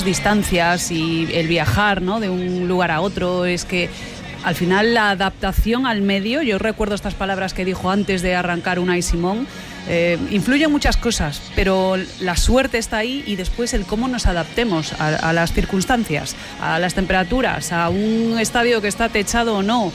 distancias y el viajar, ¿no?, de un lugar a otro, es que al final la adaptación al medio, yo recuerdo estas palabras que dijo antes de arrancar Unai Simón, influyen muchas cosas, pero la suerte está ahí y después el cómo nos adaptemos a las circunstancias, a las temperaturas, a un estadio que está techado o no,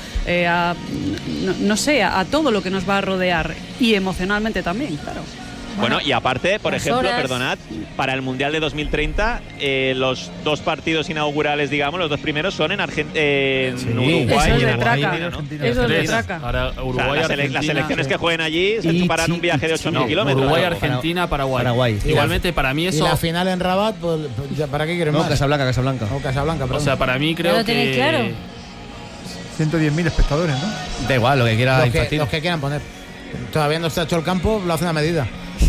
no sé, a todo lo que nos va a rodear y emocionalmente también, claro. Bueno, y aparte, por ejemplo, perdonad, para el Mundial de 2030, los 2 partidos inaugurales, digamos, los 2 primeros son en Uruguay y en Argentina, ¿no? Eso es de traca. Ahora, Uruguay, o sea, las selecciones que jueguen allí se chuparán un viaje de 8.000 kilómetros. Uruguay, Argentina, Paraguay. Igualmente, para mí eso... Y la final en Rabat, pues, ¿para qué quieren más? Casablanca. O Casablanca, perdón. O sea, para mí creo que... Claro. 110.000 espectadores, ¿no? Da igual, lo que quiera infantil. Los que quieran poner. Todavía no está hecho el campo, lo hacen a medida.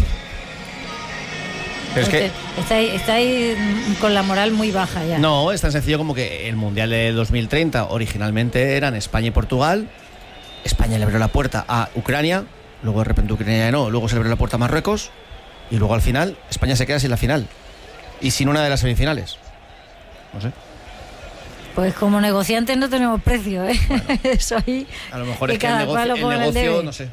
Pero es que Está ahí con la moral muy baja ya. no, es tan sencillo como que el Mundial de 2030 originalmente eran España y Portugal. España le abrió la puerta a Ucrania, luego de repente Ucrania no, luego se le abrió la puerta a Marruecos y luego al final España se queda sin la final y sin una de las semifinales. No sé. Pues como negociantes no tenemos precio, ¿eh? Bueno, eso ahí. A lo mejor es que cada cual lo pone en el debe. no sé.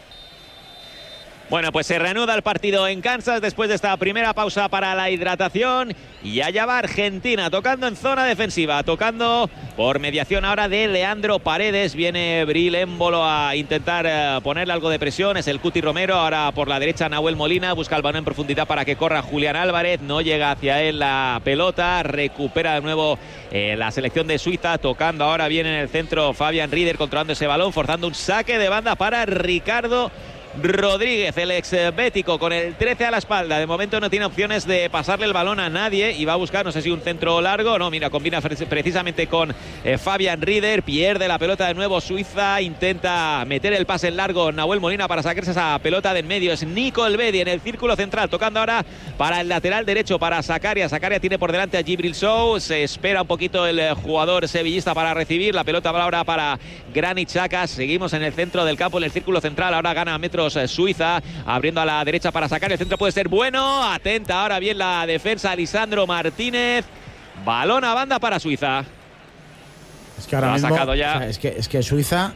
Bueno, pues se reanuda el partido en Kansas después de esta primera pausa para la hidratación y allá va Argentina tocando en zona defensiva, tocando por mediación ahora de Leandro Paredes. Viene Bril Embolo a intentar ponerle algo de presión, es el Cuti Romero, ahora por la derecha Nahuel Molina, busca el balón en profundidad para que corra Julián Álvarez, no llega hacia él la pelota, recupera de nuevo la selección de Suiza, tocando ahora bien en el centro Fabián Rieder, controlando ese balón, forzando un saque de banda para Ricardo Rodríguez, el ex bético, con el 13 a la espalda. De momento no tiene opciones de pasarle el balón a nadie y va a buscar, no sé si un centro largo, no, mira, combina precisamente con Fabián Rieder, pierde la pelota de nuevo Suiza, intenta meter el pase en largo Nahuel Molina para sacarse esa pelota de en medio, es Nico Elvedi en el círculo central, tocando ahora para el lateral derecho para Zakaria tiene por delante a Djibril Sow, se espera un poquito el jugador sevillista para recibir, la pelota va ahora para Granit Xhaka, seguimos en el centro del campo, en el círculo central, ahora gana metros Suiza, abriendo a la derecha para sacar, el centro puede ser bueno, atenta ahora bien la defensa Lisandro Martínez, balón a banda para Suiza. Es que ahora lo mismo, ha sacado ya. O sea, es que Suiza,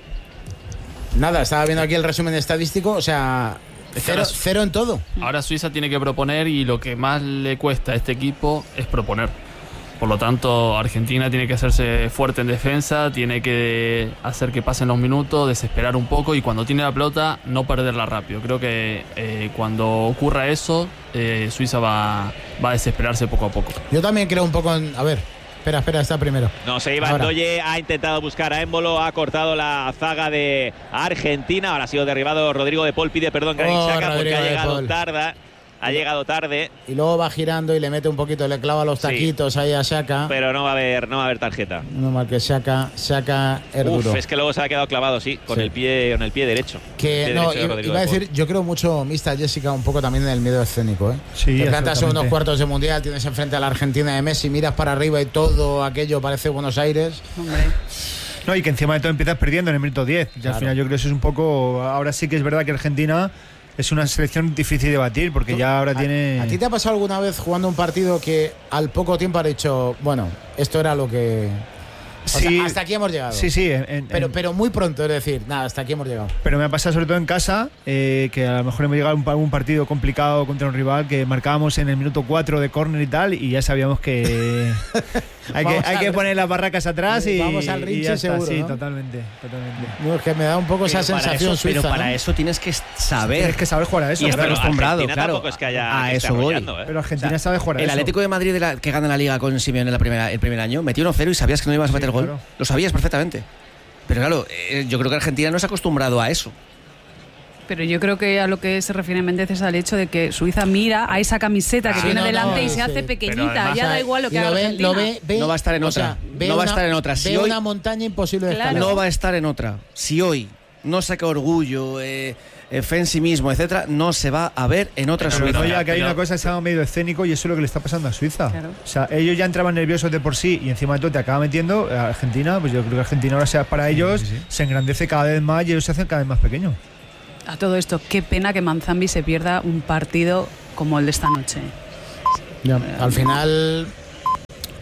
nada, estaba viendo aquí el resumen estadístico, o sea, cero en todo. Ahora Suiza tiene que proponer y lo que más le cuesta a este equipo es proponer. Por lo tanto, Argentina tiene que hacerse fuerte en defensa, tiene que hacer que pasen los minutos, desesperar un poco y cuando tiene la pelota no perderla rápido. Creo que cuando ocurra eso, Suiza va a desesperarse poco a poco. Yo también creo un poco en... A ver, espera, está primero. No se iba Ndoye, ha intentado buscar a Embolo, ha cortado la zaga de Argentina, ahora ha sido derribado Rodrigo de Paul, pide perdón Granit Xhaka porque ha llegado tarde. Ha llegado tarde. Y luego va girando y le mete un poquito, le clava los taquitos ahí a Xhaka. Pero no va a haber tarjeta. No mal que Xhaka es duro. Es que luego se ha quedado clavado, con el pie derecho. Que no, iba a decir, yo creo mucho, Mista Jessica, un poco también en el miedo escénico, ¿eh? Sí, te plantas en unos cuartos de mundial, tienes enfrente a la Argentina de Messi, miras para arriba y todo aquello parece Buenos Aires. Hombre. No, y que encima de todo empiezas perdiendo en el minuto 10. Y al final yo creo que eso es un poco... Ahora sí que es verdad que Argentina es una selección difícil de batir porque ya ahora tiene... ¿A ti te ha pasado alguna vez jugando un partido que al poco tiempo has dicho, bueno, esto era lo que... Sí, hasta aquí hemos llegado. Sí. Pero muy pronto, es decir, nada, hasta aquí hemos llegado. Pero me ha pasado sobre todo en casa, que a lo mejor hemos llegado a un partido complicado contra un rival que marcábamos en el minuto 4 de córner y tal, y ya sabíamos que hay que poner las barracas atrás y vamos al rinche y ya está. seguro, Sí, ¿no? totalmente. No, es que me da un poco esa sensación suiza, pero para ¿no? eso tienes que saber. Tienes que saber jugar a eso. Y estar acostumbrado, Argentina claro. Tampoco es que haya a que eso voy. Pero Argentina sabe jugar a El eso. Atlético de Madrid que gana la Liga con Simeone el primer año, metió 1-0 y sabías que no ibas a meter gol. Claro. Lo sabías perfectamente. Pero claro, yo creo que Argentina no se ha acostumbrado a eso. Pero yo creo que a lo que se refiere Méndez es al hecho de que Suiza mira a esa camiseta que tiene delante y se hace pequeñita. además, ya da igual lo que haga Argentina. No va a estar en otra. No va a estar en otra. Ve una montaña imposible de escalar. No va a estar en otra. Si hoy no saca orgullo, fe en sí mismo, etcétera, no se va a ver en otra Suiza. Ya que hay una cosa que se llama medio escénico y eso es lo que le está pasando a Suiza. Claro. O sea, ellos ya entraban nerviosos de por sí y encima de todo te acaba metiendo a Argentina. Pues yo creo que Argentina ahora sea para ellos, se engrandece cada vez más y ellos se hacen cada vez más pequeños. A todo esto, qué pena que Manzambi se pierda un partido como el de esta noche. Ya, al final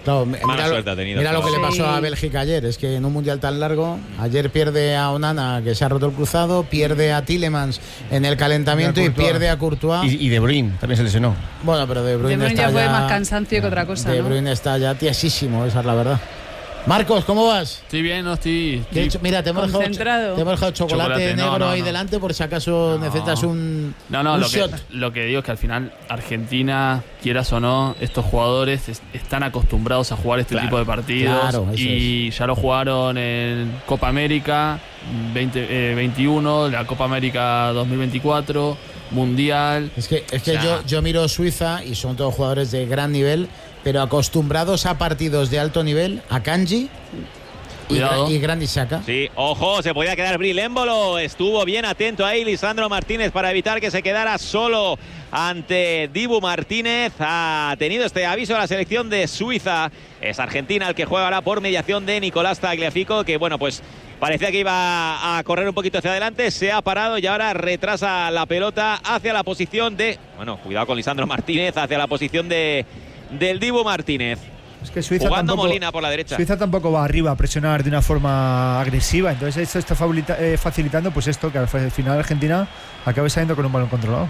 Claro, Mala suerte ha tenido. mira lo que le pasó Sí. a Bélgica ayer. Es que en un mundial tan largo, ayer pierde a Onana, que se ha roto el cruzado, pierde a Tielemans en el calentamiento y pierde a Courtois. Y De Bruyne también se lesionó. Bueno, pero De Bruyne, De Bruyne está ya fue más cansancio que otra cosa, De ¿no? Bruyne está ya tiesísimo, esa es la verdad. Marcos, ¿cómo vas? Estoy bien, no estoy. ¿Qué he hecho? Mira, te hemos Concentrado. dejado chocolate Chocolate, no, negro no, ahí no. delante por si acaso No. necesitas un No, un lo shot. lo que digo es que al final Argentina, quieras o no, estos jugadores están acostumbrados a jugar este Claro, tipo de partidos claro, eso y ya lo jugaron en Copa América 2021, la Copa América 2024, Mundial. Es que O sea, yo miro Suiza y son todos jugadores de gran nivel, pero acostumbrados a partidos de alto nivel, a Kanji Cuidado. y Granit Xhaka. Sí, ojo, se podía quedar Bril Embolo. Estuvo bien atento ahí Lisandro Martínez para evitar que se quedara solo ante Dibu Martínez. Ha tenido este aviso a la selección de Suiza. Es Argentina el que juega ahora por mediación de Nicolás Tagliafico, que bueno, pues parecía que iba a correr un poquito hacia adelante, se ha parado y ahora retrasa la pelota hacia la posición de... Bueno, cuidado con Lisandro Martínez, hacia la posición del Dibu Martínez. Es que Suiza Jugando tampoco, Molina por la derecha. Suiza tampoco va arriba a presionar de una forma agresiva. Entonces esto está facilitando pues esto, que al final Argentina acabe saliendo con un balón controlado.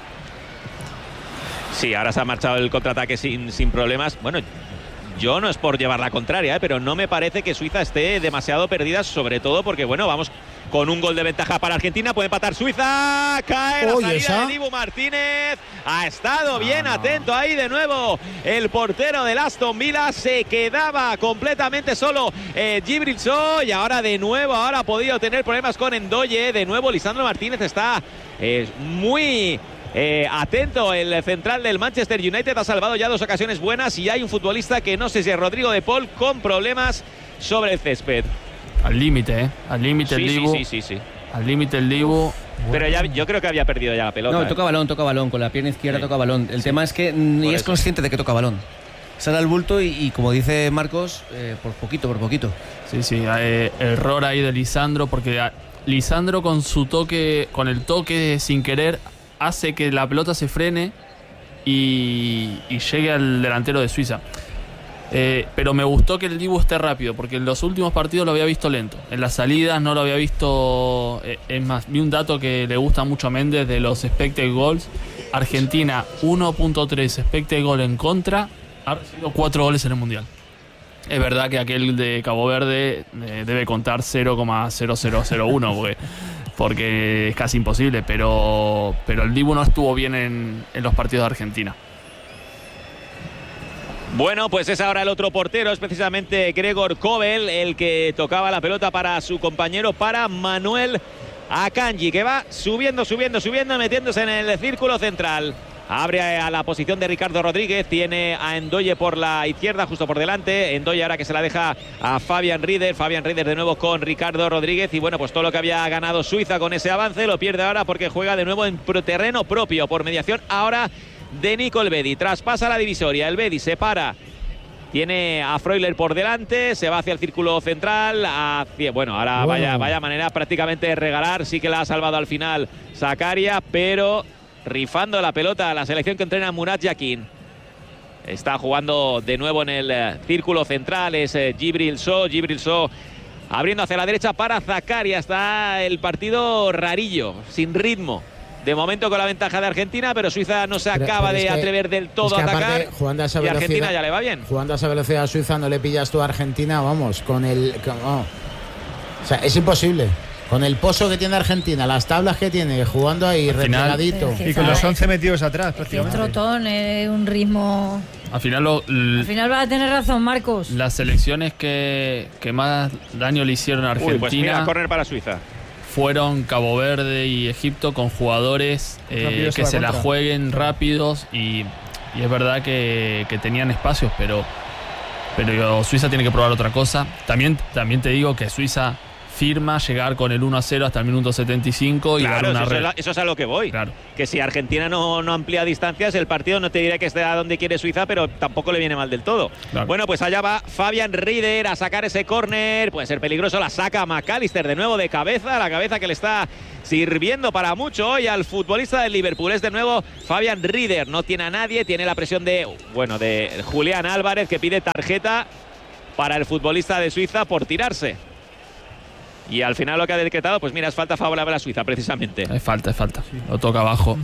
Sí, ahora se ha marchado el contraataque sin problemas. Bueno, yo no es por llevar la contraria, pero no me parece que Suiza esté demasiado perdida, sobre todo porque, bueno, vamos con un gol de ventaja para Argentina. Puede empatar Suiza. Cae la Oye, salida esa. de Dibu Martínez. Ha estado bien atento ahí de nuevo el portero del Aston Villa. Se quedaba completamente solo Djibril Sow. Y ahora de nuevo, ahora ha podido tener problemas con Ndoye. De nuevo Lisandro Martínez está muy... atento, el central del Manchester United ha salvado ya 2 ocasiones buenas y hay un futbolista que no sé si es Rodrigo de Paul con problemas sobre el césped. Al límite, al límite el Dibu. Sí. Al límite el Dibu. Pero ya, yo creo que había perdido ya la pelota. No, toca balón, con la pierna izquierda Sí. toca balón. El tema es que ni Por es eso. consciente de que toca balón. Sale al bulto y como dice Marcos, por poquito. Sí, error ahí de Lisandro, porque Lisandro con su toque, con el toque sin querer, hace que la pelota se frene y llegue al delantero de Suiza. Pero me gustó que el Dibu esté rápido, porque en los últimos partidos lo había visto lento. En las salidas no lo había visto. Es más, vi un dato que le gusta mucho a Méndez de los expected goals. Argentina 1.3 expected goal en contra, ha recibido 4 goles en el Mundial. Es verdad que aquel de Cabo Verde debe contar 0,0001 porque es casi imposible, pero el Dibu no estuvo bien en los partidos de Argentina. Bueno, pues es ahora el otro portero, es precisamente Gregor Kobel, el que tocaba la pelota para su compañero, para Manuel Akanji, que va subiendo, metiéndose en el círculo central. Abre a la posición de Ricardo Rodríguez, tiene a Ndoye por la izquierda, justo por delante. Ndoye ahora que se la deja a Fabian Rieder de nuevo con Ricardo Rodríguez. Y bueno, pues todo lo que había ganado Suiza con ese avance lo pierde ahora porque juega de nuevo en terreno propio por mediación ahora de Nico Elvedi. Traspasa la divisoria, Elvedi se para. Tiene a Freuler por delante, se va hacia el círculo central. Bueno, ahora vaya manera prácticamente de regalar. Sí que la ha salvado al final Zakaria, pero rifando la pelota a la selección que entrena Murat Yakin. Está jugando de nuevo en el círculo central, es Djibril Sow abriendo hacia la derecha para Zakaria. Está el partido rarillo, sin ritmo. De momento con la ventaja de Argentina, pero Suiza no se acaba de atrever del todo a atacar. Jugando a esa y velocidad, Argentina ya le va bien. Jugando a esa velocidad a Suiza no le pillas tú a Argentina, vamos, o sea, es imposible. Con el pozo que tiene Argentina, las tablas que tiene, jugando ahí replegadito. Y con los 11 metidos atrás, Es prácticamente. trotón, un ritmo. Al final Al final vas a tener razón, Marcos. las selecciones que más daño le hicieron a Argentina Pues mira, córner para Suiza. fueron Cabo Verde y Egipto, con jugadores Rápidos a que la se la contra. jueguen rápidos y es verdad que tenían espacios, pero Suiza tiene que probar otra cosa. También te digo que Suiza firma llegar con el 1-0 hasta el minuto 75 y Claro, dar una eso es a lo que voy. Claro. Que si Argentina no amplía distancias, el partido no te diré que esté a donde quiere Suiza, pero tampoco le viene mal del todo. Claro. Bueno, pues allá va Fabian Rieder a sacar ese córner. Puede ser peligroso, la saca McAllister de nuevo de cabeza, la cabeza que le está sirviendo para mucho hoy al futbolista del Liverpool. Es de nuevo Fabian Rieder, no tiene a nadie, tiene la presión de Julián Álvarez, que pide tarjeta para el futbolista de Suiza por tirarse. Y al final lo que ha decretado, pues mira, es falta favorable a Suiza, precisamente. Es falta. Sí. Lo toca abajo.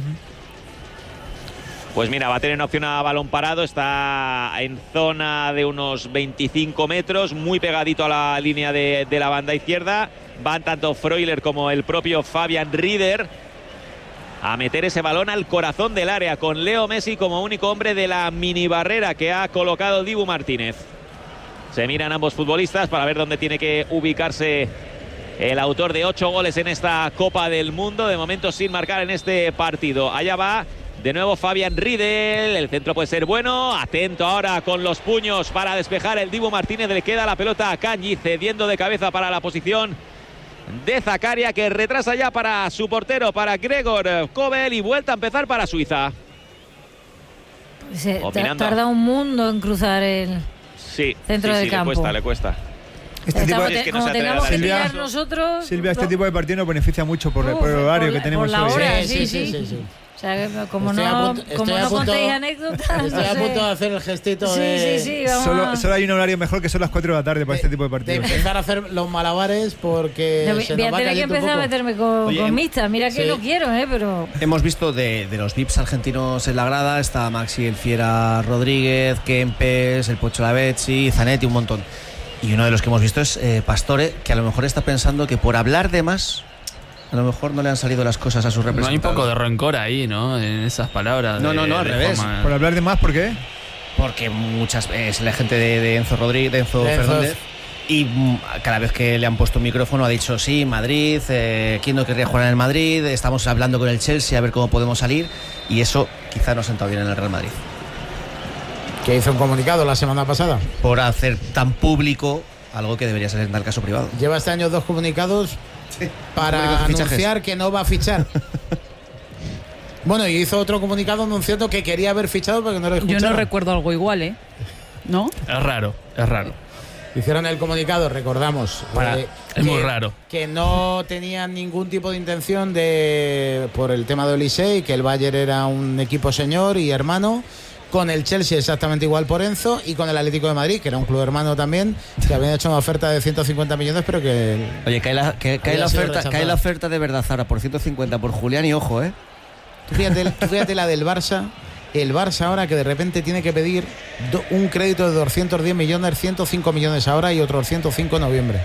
Pues mira, va a tener una opción a balón parado. Está en zona de unos 25 metros, muy pegadito a la línea de la banda izquierda. Van tanto Freuler como el propio Fabian Rieder a meter ese balón al corazón del área, con Leo Messi como único hombre de la mini barrera que ha colocado Dibu Martínez. Se miran ambos futbolistas para ver dónde tiene que ubicarse el autor de 8 goles en esta Copa del Mundo, de momento sin marcar en este partido. Allá va de nuevo Fabian Riedel, el centro puede ser bueno, atento ahora con los puños para despejar el Dibu Martínez, le queda la pelota a Kanji, cediendo de cabeza para la posición de Zakaria, que retrasa ya para su portero, para Gregor Kobel, y vuelta a empezar para Suiza. Tarda un mundo en cruzar el centro del campo. Le cuesta. Como tengamos que tirar nosotros. Silvia, este tipo de partido nos beneficia mucho por el horario que tenemos por la hoy. hora, sí. O sea, como no contéis anécdotas. Estoy a punto de hacer el gestito Sí, vamos. Solo hay un horario mejor que son las 4 de la tarde para este tipo de partidos. De empezar a hacer los malabares porque voy a tener que empezar a meterme con Mista. Mira que lo quiero, pero... Hemos visto de los VIPs argentinos en la grada. Está Maxi El Fiera Rodríguez, Kempes, el Pocho Lavezzi, Zanetti, un montón. Y uno de los que hemos visto es Pastore, que a lo mejor está pensando que por hablar de más, a lo mejor no le han salido las cosas a sus representantes. No, hay un poco de rencor ahí, ¿no? En esas palabras. No, al revés. Por hablar de más, ¿por qué? Porque es la gente de Enzo Rodríguez, de Enzo Fernández. Y cada vez que le han puesto un micrófono ha dicho, sí, Madrid, ¿quién no querría jugar en el Madrid? Estamos hablando con el Chelsea a ver cómo podemos salir. Y eso quizá no ha sentado bien en el Real Madrid. Que hizo un comunicado la semana pasada por hacer tan público algo que debería ser en tal caso privado. Lleva este año 2 comunicados para anunciar que no va a fichar. Bueno, y hizo otro comunicado anunciando que quería haber fichado porque no lo escuchaba. Yo no recuerdo algo igual, ¿no? Es raro. Hicieron el comunicado, recordamos. Es muy raro. Que no tenían ningún tipo de intención por el tema de Olise, y que el Bayern era un equipo señor y hermano. Con el Chelsea exactamente igual por Enzo, y con el Atlético de Madrid, que era un club hermano también, que habían hecho una oferta de 150 millones, pero que... Oye, cae la oferta de Verdazara por 150 por Julián, y ojo, Tú fíjate la del Barça. El Barça ahora, que de repente tiene que pedir un crédito de 210 millones, 105 millones ahora y otros 105 en noviembre.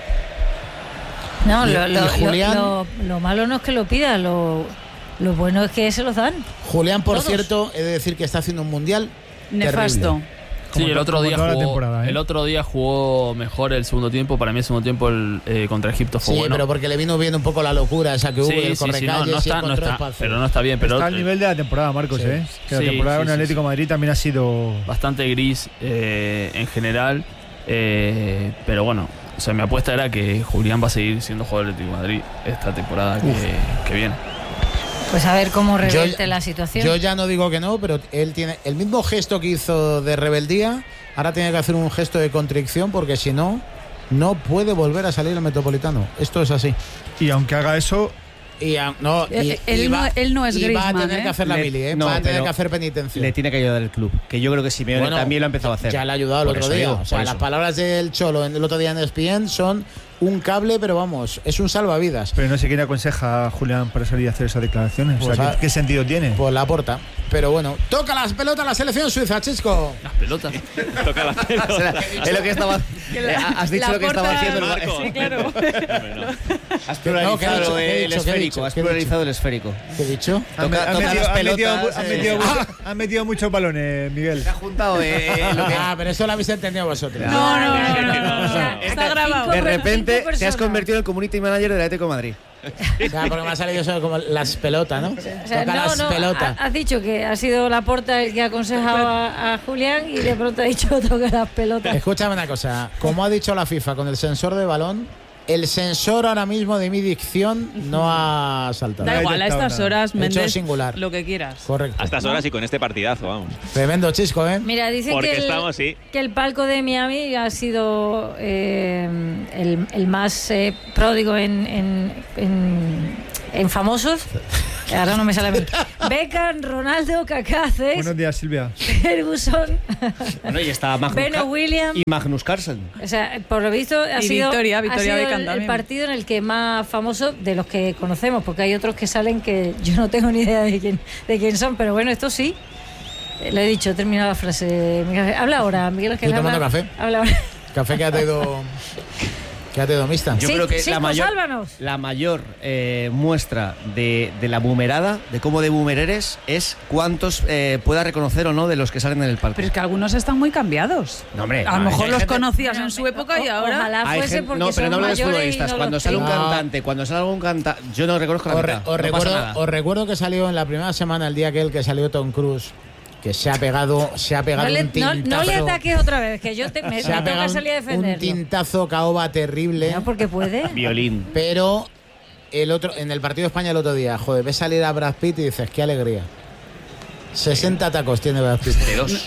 No, Julián, lo malo no es que lo pida, lo bueno es que se los dan. Julián, por todos. cierto, he de decir que está haciendo un mundial nefasto. Sí, el otro día jugó mejor el segundo tiempo. Para mí el segundo tiempo contra Egipto fue bueno. Sí, pero porque le vino bien un poco la locura esa que hubo, el correcalles, pero no está bien. Pero está al nivel de la temporada, Marcos, Que la temporada con el Atlético de Madrid también ha sido bastante gris en general. Pero bueno, o sea, mi apuesta era que Julián va a seguir siendo jugador del Atlético de Madrid esta temporada que viene. Pues a ver cómo revierte la situación. Yo ya no digo que no, pero él tiene el mismo gesto que hizo de rebeldía. Ahora tiene que hacer un gesto de contrición, porque si no, no puede volver a salir al Metropolitano. Esto es así. Y aunque haga eso... él no es Griezmann, va a tener que hacer la mili, va a tener que hacer penitencia. Le tiene que ayudar el club, que yo creo que Simeone también lo ha empezado a hacer. Ya le ha ayudado el otro día. O sea, las palabras del Cholo el otro día en ESPN son un cable, pero vamos, es un salvavidas. Pero no sé quién aconseja a Julián para salir a hacer esas declaraciones. Pues ¿qué sentido tiene? Pues la porta. Pero bueno, toca las pelotas la selección suiza, Chisco. Las pelotas. Toca las pelotas. Es lo que estaba. Has dicho lo que estaba haciendo el Marco. Sí, claro. Has pluralizado el esférico. Has pluralizado el esférico. ¿Qué he dicho? Toca las pelotas. Han metido muchos balones, Miguel. Se ha juntado. Pero eso lo habéis entendido vosotros. No. Está grabado. De repente te has convertido en el community manager del Atlético de Madrid. O sea, porque me ha salido eso como las pelotas, ¿no? O sea, las pelotas. Has dicho que ha sido Laporta el que ha aconsejado a Julián, y de pronto ha dicho toca las pelotas. Escúchame una cosa. Como ha dicho la FIFA, con el sensor de balón, El sensor ahora mismo de mi dicción no ha saltado. Da igual, a estas horas, Méndez, singular. lo que quieras. Correcto. A estas horas y con este partidazo, vamos. Tremendo chisco, ¿eh? Mira, dicen Porque que estamos, sí. que el palco de Miami ha sido el más pródigo en famosos. Ahora no me sale a mí. Beckham, Ronaldo, Kaká, Cés, Buenos días, Silvia. Ferguson, Bueno, y está Beno Williams. y Magnus Carlsen. O sea, por lo visto ha Y sido, Victoria ha sido Beckham el también. partido en el que más famoso de los que conocemos, porque hay otros que salen que yo no tengo ni idea de quién son, pero bueno, esto sí. Le he dicho, he terminado la frase. Miguel, habla ahora, Miguel Ángel. Estoy tomando café. Habla ahora. Café que ha traído mixta. Yo Sí, creo que sí, la pues mayor, sálvanos. la mayor muestra de la boomerada, de cómo de boomer eres, es cuántos pueda reconocer o no de los que salen en el palco. Pero es que algunos están muy cambiados. No, hombre, A lo no, mejor hay los gente- conocías en su época y ahora... Ojalá Hay fuese gente- porque no, pero son no hablo de los mayores y futbolistas. no Cuando los sale un tengo. cantante, cuando sale algún cantante, yo no reconozco la mitad. No pasa nada. Os recuerdo que salió en la primera semana, el día aquel que salió Tom Cruise, que se ha pegado No le, un tintazo. no le ataques otra vez, que yo me Se ha tengo pegado que salir a un defenderlo. tintazo caoba terrible. No, porque puede. Violín. Pero en el partido de España el otro día, joder, ves salir a Brad Pitt y dices, qué alegría. 60 tacos tiene Brad Pitt.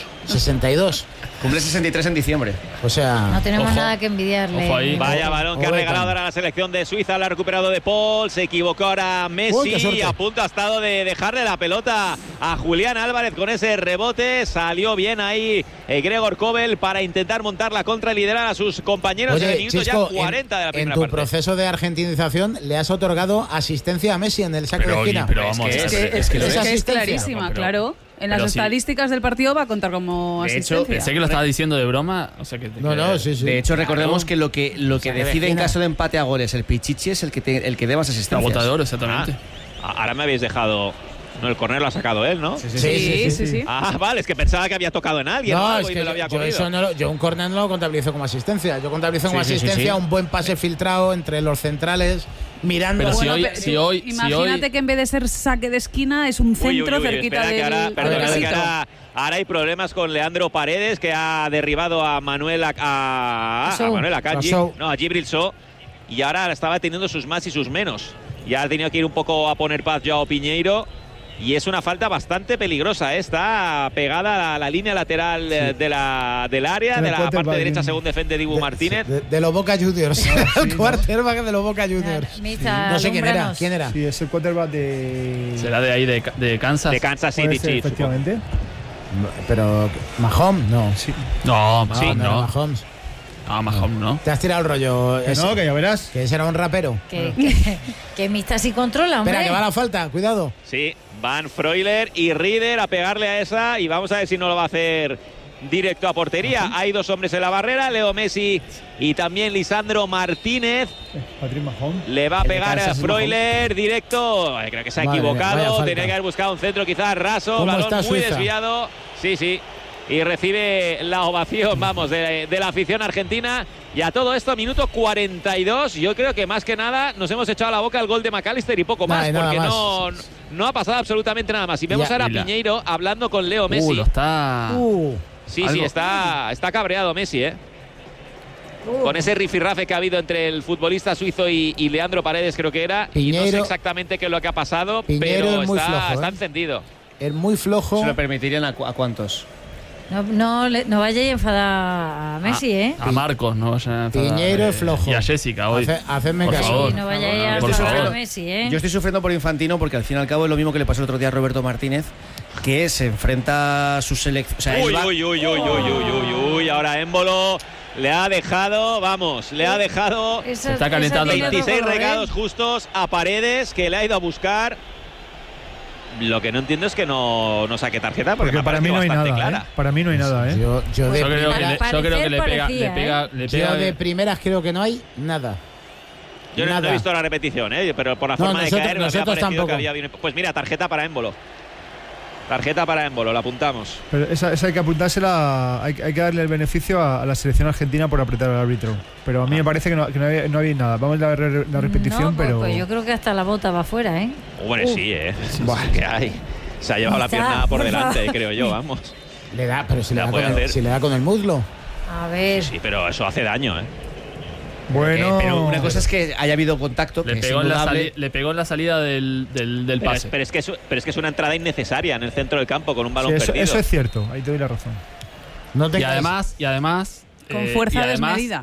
62. Cumple 63 en diciembre. O sea, No tenemos Ojo. nada que envidiarle. Ojo ahí. Vaya balón que ha Ojo, regalado Beckham. ahora la selección de Suiza, la ha recuperado De Paul, se equivocó ahora Uy, Messi qué suerte. y a punto ha estado de dejarle la pelota a Julián Álvarez con ese rebote, salió bien ahí Gregor Kobel para intentar montar la contra y liderar a sus compañeros en el minuto Chisco, ya 40 de la en primera tu parte. proceso de argentinización le has otorgado asistencia a Messi en el saque de esquina. pero vamos, Es que- Es que es es asistencia. clarísima, Pero- claro. En las pero sí. estadísticas del partido va a contar como De hecho, asistencia. Pensé que lo estaba diciendo de broma. O sea que No, sí. De hecho, recordemos que lo que Saque de decide en esquina. caso de empate a goles el Pichichi es el que dé más La asistencias. bota de oro, exactamente. Ahora me habéis dejado. No, el córner lo ha sacado él, ¿no? Sí. Ah, vale, es que pensaba que había tocado en alguien o No, algo es y que me lo había yo comido. eso yo un córner no lo contabilizo como asistencia. Yo contabilizo como Sí, sí, asistencia sí. un buen pase filtrado entre los centrales, mirando. Pero Bueno, si hoy- imagínate que en vez de ser saque de esquina es un centro cerquita espera, que ahora, del perdona, que toquecito. ahora hay problemas con Leandro Paredes, que ha derribado a Manuel a Manuel Akanji, Sou. no, a Djibril Sow, y ahora estaba teniendo sus más y sus menos. Ya ha tenido que ir un poco a poner paz Joao Piñeiro. Y es una falta bastante peligrosa, ¿eh? Está pegada a la línea lateral del área, Tiene de la parte quarterback derecha, en- según defiende Dibu Martínez. De los Boca Juniors. El quarterback de los Boca Juniors. Mista, No sé quién era. alúmbranos. ¿Quién era? Sí, es el quarterback de. será de ahí, de Kansas. De Kansas Puede City ser, Chiefs, supongo. efectivamente. Pero Mahomes, no. Sí. No, No, sí, no era no. Mahomes. No, Mahomes no. Te has tirado el rollo. Que no, que ya verás. Que ese era un rapero. Que Mista sí controla, hombre. Espera, que va la falta, cuidado. Sí, van Freuler y Rieder a pegarle a esa y vamos a ver si no lo va a hacer directo a portería. Hay dos hombres en la barrera, Leo Messi y también Lisandro Martínez. Patrick Mahomes. Le va a El de pegar a Kansas es Freuler directo. Creo que se ha Madre mía, vaya equivocado. falta. Tenía que haber buscado un centro quizás raso. ¿Cómo Balón está muy Suiza? desviado. Sí. Y recibe la ovación, vamos, de la afición argentina. Y a todo esto, minuto 42. Yo creo que más que nada nos hemos echado a la boca el gol de McAllister y poco más, Nada, nada porque más. no ha pasado absolutamente nada más. Y vemos Ya. ahora a Y la- Piñeiro hablando con Leo Messi. Lo está. Sí, algo. está cabreado Messi, ¿eh? Con ese rifirrafe que ha habido entre el futbolista suizo y Leandro Paredes, creo que era. Y no sé Piñeiro- exactamente qué es lo que ha pasado, Piñeiro pero es muy está, flojo, está ¿eh? encendido. Es muy flojo. ¿Se lo permitirían a cuántos? No vayáis a enfadar a Messi, ¿eh? A Marcos, no vayan a enfadar, Piñeiro es flojo. Y a Jessica hoy. Hacedme Por caso. favor. Sí, no vayáis a Por enfadar a favor. Messi, ¿eh? Yo estoy sufriendo por Infantino porque al fin y al cabo es lo mismo que le pasó el otro día a Roberto Martínez, que se enfrenta a su selección. O sea, él va- Uy, ahora Émbolo le ha dejado, Esa- está calentando. esa tiene 26 otro color, ¿eh? regalos justos a Paredes, que le ha ido a buscar. Lo que no entiendo es que no saque tarjeta, porque, Porque me ha para mí no hay parecido nada, bastante ¿eh? Para mí no hay nada, ¿eh? Yo de Yo creo que primera- yo creo que le pega, parecía, le pega, le yo pega. de primeras creo que no hay nada. Yo no he Nada. visto la repetición, pero por la No, forma de nosotros- caer me había nosotros parecido tampoco. que había bien. Pues mira, tarjeta para Émbolo. Tarjeta para Émbolo, la apuntamos. Pero esa hay que apuntársela, hay que darle el beneficio a la selección argentina por apretar al árbitro. Pero a mí me parece que no había nada. Vamos a ver la repetición, No, pues, pero. pues yo creo que hasta la bota va afuera, ¿eh? Bueno, sí, que hay. Se ha llevado la Está, pierna por por delante, favor. creo yo, vamos. Le da, pero si le La da, puede con el, hacer. si le da con el muslo. A ver. Sí, pero eso hace daño, ¿eh? Bueno, pero una cosa es que haya habido contacto, Le que es pegó, indudable. le pegó en la salida del pase. Pero es que es una entrada innecesaria en el centro del campo con un balón sí, perdido. eso es cierto, ahí te doy la razón. No te Y caes. además Con fuerza desmedida.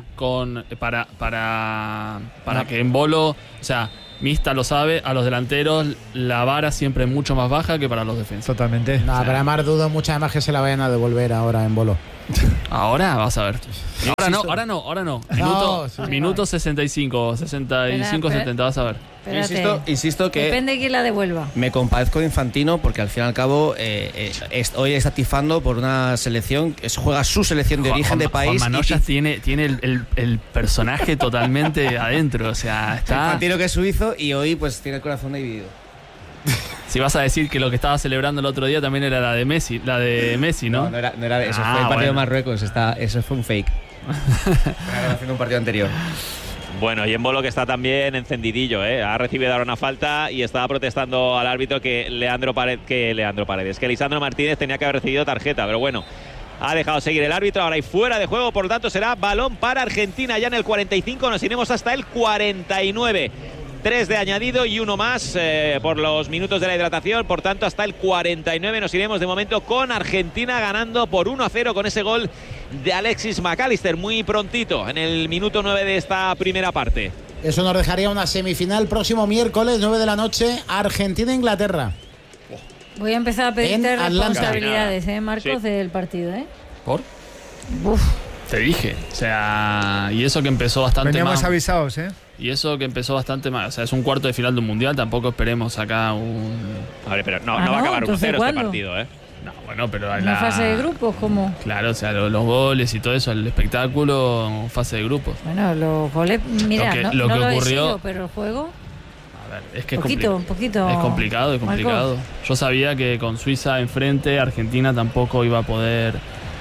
Para que en Bolo, o sea, Mista lo sabe, a los delanteros la vara siempre es mucho más baja que para los defensas. Totalmente. No, pero además dudo mucho además que se la vayan a devolver ahora en Bolo. Ahora vas a ver. Ahora no. Minuto 65, Espera. 70, vas a ver. Espérate. Insisto que Depende de quién la devuelva. me compadezco de Infantino porque al fin y al cabo hoy está tifando por una selección que juega su selección de origen de país. Juan Manoyas tiene el personaje totalmente adentro, o sea, está... Infantino que es suizo y hoy pues tiene el corazón dividido. Si vas a decir que lo que estaba celebrando el otro día también era la de Messi, ¿no? No era eso, Ah, fue el partido de bueno. Marruecos, eso fue un fake. Era haciendo un partido anterior. Bueno, y en Bolo que está también encendidillo, ha recibido ahora una falta y estaba protestando al árbitro que Lisandro Martínez tenía que haber recibido tarjeta, pero bueno, ha dejado seguir el árbitro, ahora hay fuera de juego, por lo tanto será balón para Argentina ya en el 45, nos iremos hasta el 49. 3 de añadido y uno más por los minutos de la hidratación, por tanto hasta el 49 nos iremos de momento con Argentina ganando por 1-0 con ese gol de Alexis McAllister muy prontito en el minuto 9 de esta primera parte. Eso nos dejaría una semifinal próximo miércoles 9 de la noche, Argentina-Inglaterra. Voy a empezar a pedirte En Atlanta. responsabilidades, Marcos, Sí. del partido, ¿eh? ¿Por? Uf. Te dije, o sea, y eso que empezó bastante Veníamos mal. avisados, ¿eh? Y eso que empezó bastante mal, o sea, es un cuarto de final de un mundial, tampoco esperemos acá un... A ver, pero no Ah, va a ¿no? acabar 1-0 Entonces, este ¿cuándo? partido, No, bueno, pero ¿Una fase de grupos? ¿Cómo? Claro, o sea, los goles y todo eso, el espectáculo, fase de grupos. Bueno, los goles, mira, Lo que- no lo que lo he ocurrió- sido, pero el juego, A ver, es que un poquito. Es complicado. Marcos. Yo sabía que con Suiza enfrente, Argentina tampoco iba a poder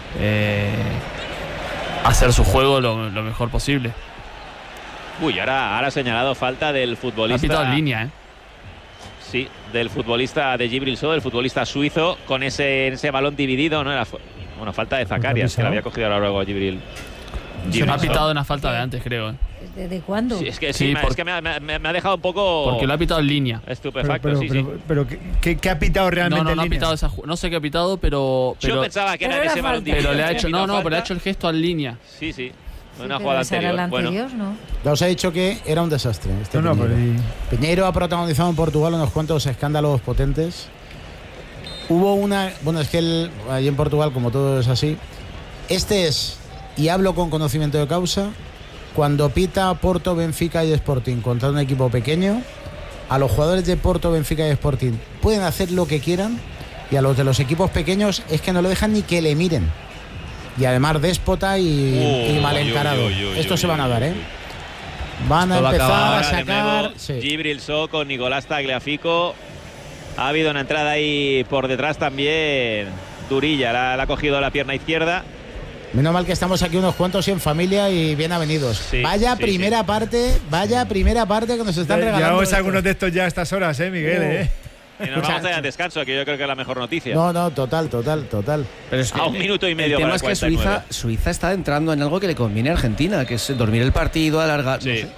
hacer su juego lo mejor posible. Uy, ahora ha señalado falta del Ha futbolista. pitado en línea, ¿eh? Sí, del futbolista de Djibril Sow, del futbolista suizo, con ese balón dividido, ¿no? Era falta de Zacarias, que la había cogido ahora luego Djibril. Ha pitado una falta de antes, creo. ¿eh? ¿Desde cuándo? Sí, es que, Sí, es que me ha dejado un poco Porque lo ha pitado en línea. estupefacto, sí. pero ¿qué ha pitado realmente? No en ha línea? pitado no sé qué ha pitado, pero Yo pensaba que pero era era ese balón falta. dividido. le ha que hecho pitado pero le ha falta. hecho el gesto en línea. Sí. Sí, Una pero jugada esa era anterior. la anterior, ¿no? Ya os he dicho que era un desastre. Este No, Piñeiro. pero Piñeiro ha protagonizado en Portugal unos cuantos escándalos potentes. Hubo una... Bueno, es que allí en Portugal, como todo es así, este es, y hablo con conocimiento de causa, cuando pita Porto, Benfica y Sporting contra un equipo pequeño, a los jugadores de Porto, Benfica y Sporting pueden hacer lo que quieran y a los de los equipos pequeños es que no le dejan ni que le miren. Y además déspota y mal encarado. Estos se van a dar, ¿eh? Van a Esto va a empezar acabar a Ahora de sacar... nuevo, Sí. Djibril Sow con Nicolás Tagliafico. Ha habido una entrada ahí por detrás también. Durilla, la ha cogido la pierna izquierda. Menos mal que estamos aquí unos cuantos y en familia y bien avenidos. Sí, vaya sí, primera parte que nos están regalando. Llevamos estos. algunos de estos ya a estas horas, Miguel, ¿eh? Y nos vamos a ir al descanso, que yo creo que es la mejor noticia. No, total. Pero es que A un minuto y medio el tema para es que 49. Suiza está entrando en algo que le conviene a Argentina, que es dormir el partido, alargar. Sí. No sé.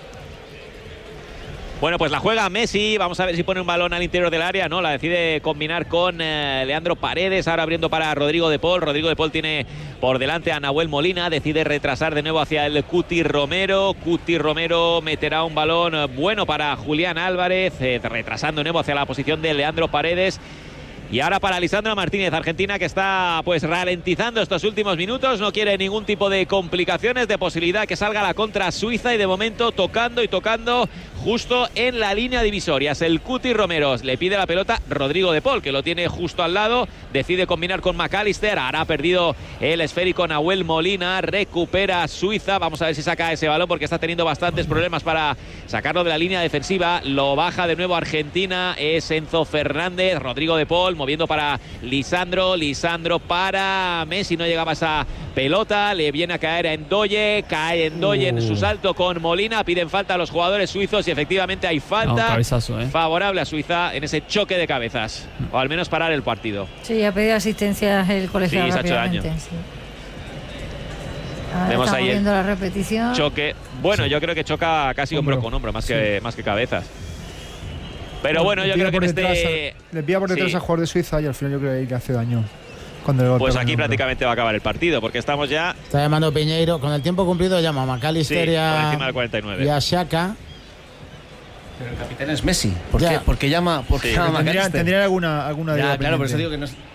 Bueno, pues la juega Messi. Vamos a ver si pone un balón al interior del área. No, la decide combinar con Leandro Paredes. Ahora abriendo para Rodrigo de Paul. Rodrigo de Paul tiene por delante a Nahuel Molina. Decide retrasar de nuevo hacia el Cuti Romero. Cuti Romero meterá un balón bueno para Julián Álvarez. Retrasando de nuevo hacia la posición de Leandro Paredes. Y ahora para Lisandro Martínez, Argentina, que está pues ralentizando estos últimos minutos, no quiere ningún tipo de complicaciones, de posibilidad que salga la contra Suiza y de momento tocando justo en la línea divisoria. Es el Cuti Romero, le pide la pelota Rodrigo de Paul, que lo tiene justo al lado, decide combinar con McAllister, ahora ha perdido el esférico Nahuel Molina, recupera Suiza, vamos a ver si saca ese balón porque está teniendo bastantes problemas para sacarlo de la línea defensiva, lo baja de nuevo Argentina, es Enzo Fernández, Rodrigo de Paul moviendo para Lisandro para Messi, no llegaba esa pelota, le viene a caer a Endoye, cae Endoye en su salto con Molina, piden falta a los jugadores suizos y efectivamente hay falta cabezazo, favorable a Suiza en ese choque de cabezas, o al menos parar el partido. Sí, ha pedido asistencia el colegiado Sí, se ha hecho rápidamente. Sí. Vemos ahí viendo el la repetición. choque. Bueno, Sí. yo creo que choca casi hombro con hombro, más que cabezas. Pero bueno, yo creo que le pilla por detrás sí. al jugador de Suiza y al final yo creo que ahí le hace daño. Cuando le golpea Pues con aquí el hombro. prácticamente va a acabar el partido, porque estamos ya Está llamando Piñeiro. Con el tiempo cumplido llama a McAllister por encima del 49. y a Xhaka. Pero el capitán es Messi. ¿Por Ya. qué? Porque llama, Sí. llama a McAllister. Tendrían alguna deuda Ya, claro, por eso pendiente. digo que no es.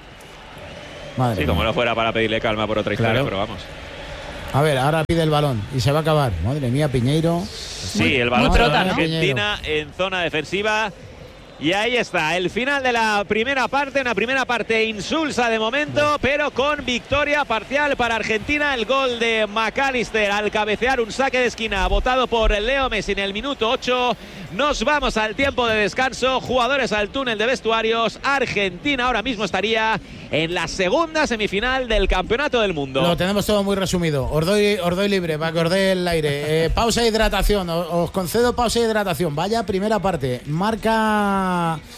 Madre Sí, como mía. no fuera para pedirle calma por otra historia, Claro. pero vamos. A ver, ahora pide el balón y se va a acabar. Madre mía, Piñeiro. Sí, el balón muy para prota, ¿no? Argentina en zona defensiva. Y ahí está, el final de la primera parte, una primera parte insulsa de momento, pero con victoria parcial para Argentina. El gol de McAllister al cabecear un saque de esquina votado por Leo Messi en el minuto 8. Nos vamos al tiempo de descanso, jugadores al túnel de vestuarios. Argentina ahora mismo estaría en la segunda semifinal del Campeonato del Mundo. Lo tenemos todo muy resumido. Os doy libre para que os dé el aire. Pausa e hidratación. Os concedo pausa e hidratación. Vaya primera parte. Marca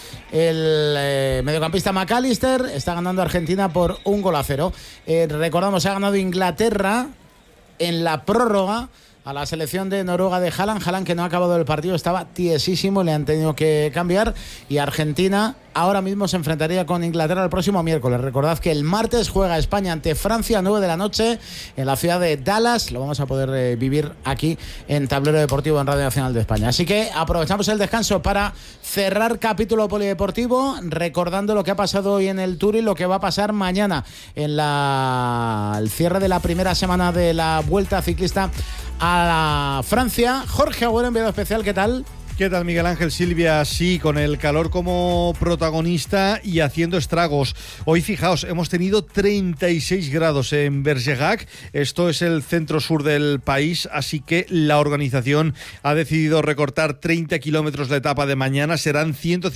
el mediocampista McAllister. Está ganando Argentina por 1-0. Recordamos, ha ganado Inglaterra en la prórroga a la selección de Noruega de Haaland. Haaland, que no ha acabado el partido, estaba tiesísimo, le han tenido que cambiar. Y Argentina ahora mismo se enfrentaría con Inglaterra el próximo miércoles. Recordad que el martes juega España ante Francia a 9 de la noche en la ciudad de Dallas. Lo vamos a poder vivir aquí en Tablero Deportivo en Radio Nacional de España. Así que aprovechamos el descanso para cerrar capítulo polideportivo, recordando lo que ha pasado hoy en el Tour y lo que va a pasar mañana en el cierre de la primera semana de la Vuelta Ciclista a Francia. Jorge Agüero, enviado especial, ¿qué tal? ¿Qué tal, Miguel Ángel? Silvia, sí, con el calor como protagonista y haciendo estragos. Hoy, fijaos, hemos tenido 36 grados en Bergerac. Esto es el centro-sur del país, así que la organización ha decidido recortar 30 kilómetros la etapa de mañana. Serán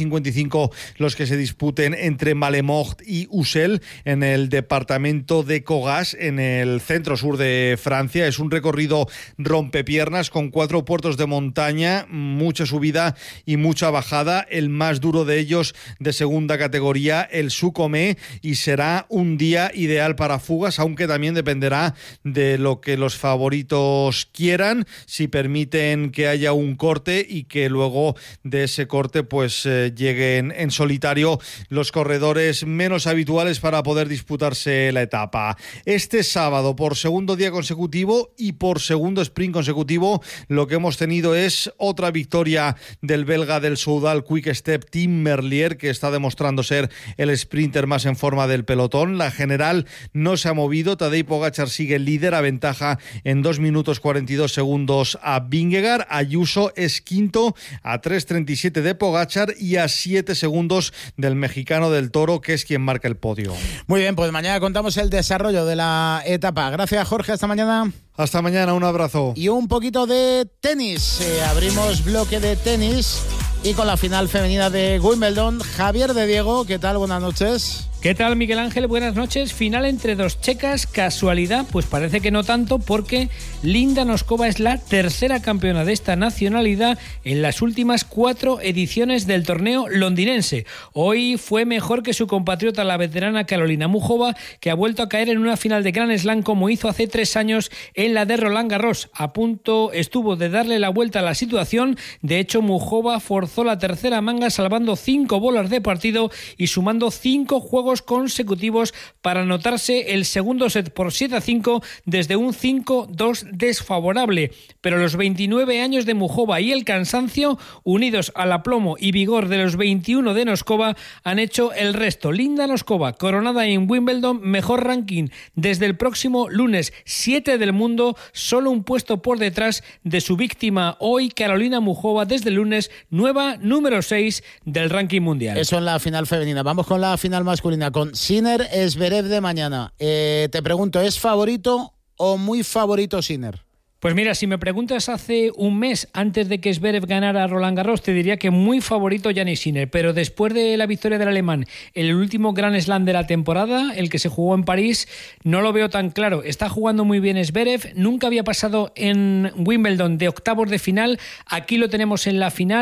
155 los que se disputen entre Malemort y Ussel en el departamento de Cogas, en el centro-sur de Francia. Es un recorrido rompepiernas con 4 puertos de montaña, mucha subida y mucha bajada, el más duro de ellos de segunda categoría, el Sucomé, y será un día ideal para fugas, aunque también dependerá de lo que los favoritos quieran, si permiten que haya un corte y que luego de ese corte pues lleguen en solitario los corredores menos habituales para poder disputarse la etapa. Este sábado, por segundo día consecutivo y por segundo sprint consecutivo, lo que hemos tenido es otra victoria del belga del Soudal Quick Step, Tim Merlier, que está demostrando ser el sprinter más en forma del pelotón. La general no se ha movido. Tadej Pogačar sigue líder, a ventaja en 2 minutos 42 segundos a Vingegaard. Ayuso es quinto a 3.37 de Pogačar y a 7 segundos del mexicano del Toro, que es quien marca el podio. Muy bien, pues mañana contamos el desarrollo de la etapa. Gracias, Jorge, hasta mañana. Hasta mañana, un abrazo. Y un poquito de tenis. Abrimos bloque de tenis y con la final femenina de Wimbledon. Javier de Diego, ¿qué tal? Buenas noches. ¿Qué tal, Miguel Ángel? Buenas noches. Final entre dos checas. ¿Casualidad? Pues parece que no tanto, porque Linda Noskova es la tercera campeona de esta nacionalidad en las últimas 4 ediciones del torneo londinense. Hoy fue mejor que su compatriota, la veterana Karolina Muchova, que ha vuelto a caer en una final de Grand Slam como hizo hace 3 años en la de Roland Garros. A punto estuvo de darle la vuelta a la situación. De hecho, Muchova forzó la tercera manga, salvando 5 bolas de partido y sumando 5 juegos consecutivos para anotarse el segundo set por 7-5 desde un 5-2 desfavorable. Pero los 29 años de Muchova y el cansancio, unidos al aplomo y vigor de los 21 de Noskova, han hecho el resto. Linda Noskova, coronada en Wimbledon, mejor ranking desde el próximo lunes, 7 del mundo, solo un puesto por detrás de su víctima hoy, Karolina Muchova, desde el lunes, nueva número 6 del ranking mundial. Eso en la final femenina. Vamos con la final masculina, con Sinner Zverev de mañana. Te pregunto, ¿es favorito o muy favorito Sinner? Pues mira, si me preguntas hace un mes, antes de que Zverev ganara Roland Garros, te diría que muy favorito Jannik Sinner, pero después de la victoria del alemán en el último Grand Slam de la temporada, el que se jugó en París, no lo veo tan claro. Está jugando muy bien Zverev, nunca había pasado en Wimbledon de octavos de final, aquí lo tenemos en la final,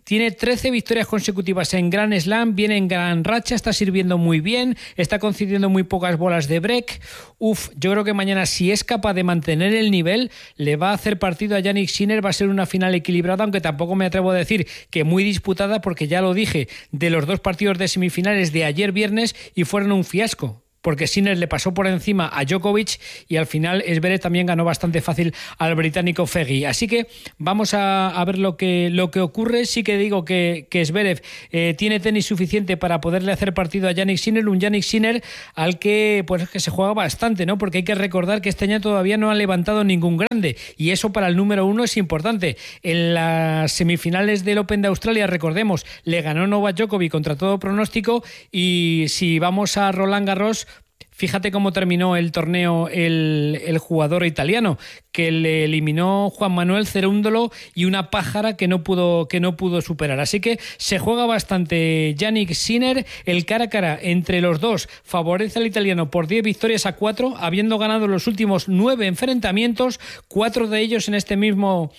tiene 13 victorias consecutivas en Grand Slam, viene en gran racha, está sirviendo muy bien, está concediendo muy pocas bolas de break. Yo creo que mañana, si es capaz de mantener el nivel, le va a hacer partido a Jannik Sinner. Va a ser una final equilibrada, aunque tampoco me atrevo a decir que muy disputada, porque ya lo dije, de los dos partidos de semifinales de ayer viernes y fueron un fiasco, porque Sinner le pasó por encima a Djokovic y al final Zverev también ganó bastante fácil al británico Fegui. Así que vamos a ver lo que ocurre. Sí que digo que Zverev tiene tenis suficiente para poderle hacer partido a Jannik Sinner, un Jannik Sinner al que pues que se juega bastante, ¿no? Porque hay que recordar que este año todavía no ha levantado ningún grande y eso para el número uno es importante. En las semifinales del Open de Australia, recordemos, le ganó Novak Djokovic contra todo pronóstico, y si vamos a Roland Garros, fíjate cómo terminó el torneo el jugador italiano, que le eliminó Juan Manuel Cerúndolo y una pájara que no pudo superar. Así que se juega bastante Jannik Sinner. El cara a cara entre los dos favorece al italiano por 10 victorias a 4, habiendo ganado los últimos 9 enfrentamientos, 4 de ellos en este mismo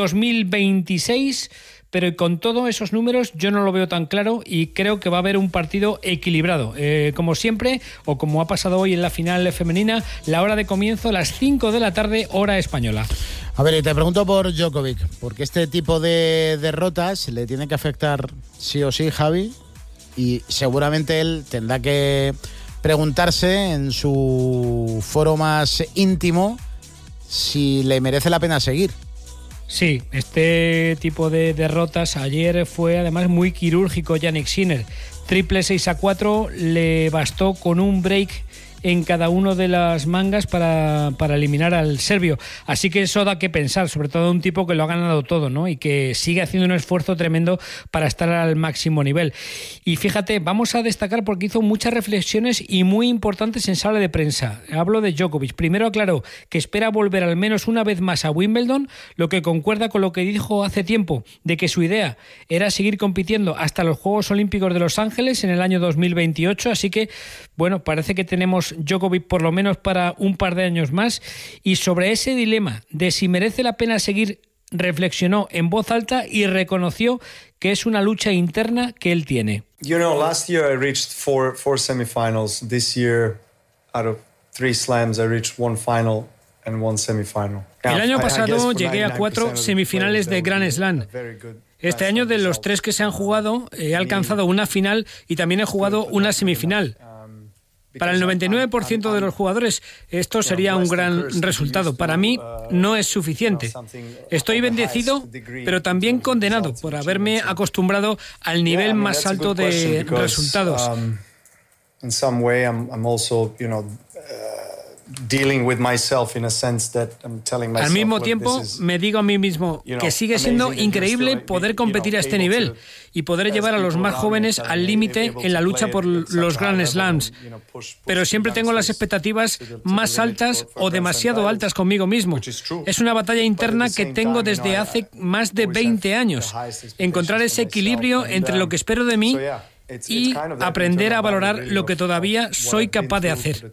2026. Pero con todos esos números yo no lo veo tan claro y creo que va a haber un partido equilibrado. Como siempre, o como ha pasado hoy en la final femenina, la hora de comienzo a las 5 de la tarde, hora española. A ver, y te pregunto por Djokovic, porque este tipo de derrotas le tiene que afectar sí o sí, Javi, y seguramente él tendrá que preguntarse en su foro más íntimo si le merece la pena seguir. Sí, este tipo de derrotas ayer fue además muy quirúrgico Jannik Sinner. Triple 6-4, le bastó con un break en cada uno de las mangas para eliminar al serbio. Así que eso da que pensar, sobre todo un tipo que lo ha ganado todo, ¿no? Y que sigue haciendo un esfuerzo tremendo para estar al máximo nivel. Y fíjate, vamos a destacar porque hizo muchas reflexiones y muy importantes en sala de prensa. Hablo de Djokovic. Primero aclaró que espera volver al menos una vez más a Wimbledon, lo que concuerda con lo que dijo hace tiempo, de que su idea era seguir compitiendo hasta los Juegos Olímpicos de Los Ángeles en el año 2028. Así que, bueno, parece que tenemos Djokovic por lo menos para un par de años más. Y sobre ese dilema de si merece la pena seguir, reflexionó en voz alta y reconoció que es una lucha interna que él tiene. You know, last year I reached four semifinals. This year, out of 3 slams, I reached 1 final and 1 semifinal. El año pasado llegué a 4 semifinales de Grand Slam. Este año, de los 3 que se han jugado, he alcanzado una final y también he jugado una semifinal. Para el 99% de los jugadores esto sería un gran resultado. Para mí no es suficiente. Estoy bendecido, pero también condenado por haberme acostumbrado al nivel más alto de resultados. Al mismo tiempo, me digo a mí mismo que sigue siendo increíble poder competir a este nivel y poder llevar a los más jóvenes al límite en la lucha por los Grand Slams. Pero siempre tengo las expectativas más altas o demasiado altas conmigo mismo. Es una batalla interna que tengo desde hace más de 20 años. Encontrar ese equilibrio entre lo que espero de mí y aprender a valorar lo que todavía soy capaz de hacer.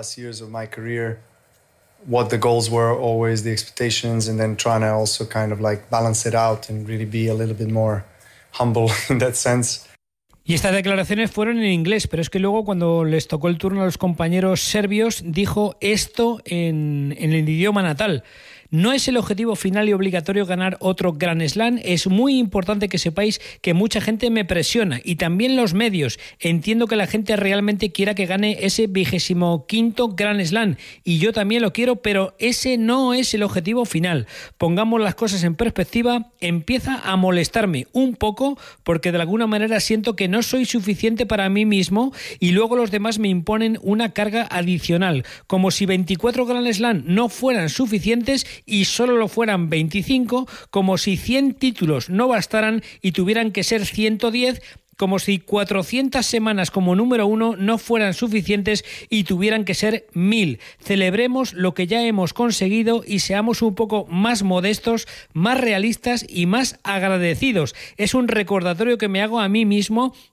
What the goals were, always the expectations, and then trying to also kind of like balance it out and really be a little bit more humble in that sense. Y estas declaraciones fueron en inglés, pero es que luego cuando les tocó el turno a los compañeros serbios dijo esto en el idioma natal. No es el objetivo final y obligatorio ganar otro Grand Slam. Es muy importante que sepáis que mucha gente me presiona y también los medios. Entiendo que la gente realmente quiera que gane ese 25º Grand Slam y yo también lo quiero, pero ese no es el objetivo final. Pongamos las cosas en perspectiva. Empieza a molestarme un poco porque de alguna manera siento que no soy suficiente para mí mismo y luego los demás me imponen una carga adicional, como si 24 Grand Slam no fueran suficientes y solo lo fueran 25, como si 100 títulos no bastaran y tuvieran que ser 110, como si 400 semanas como número 1 no fueran suficientes y tuvieran que ser 1000. Celebremos lo que ya hemos conseguido y seamos un poco más modestos, más realistas y más agradecidos. Es un recordatorio que me hago a mí mismo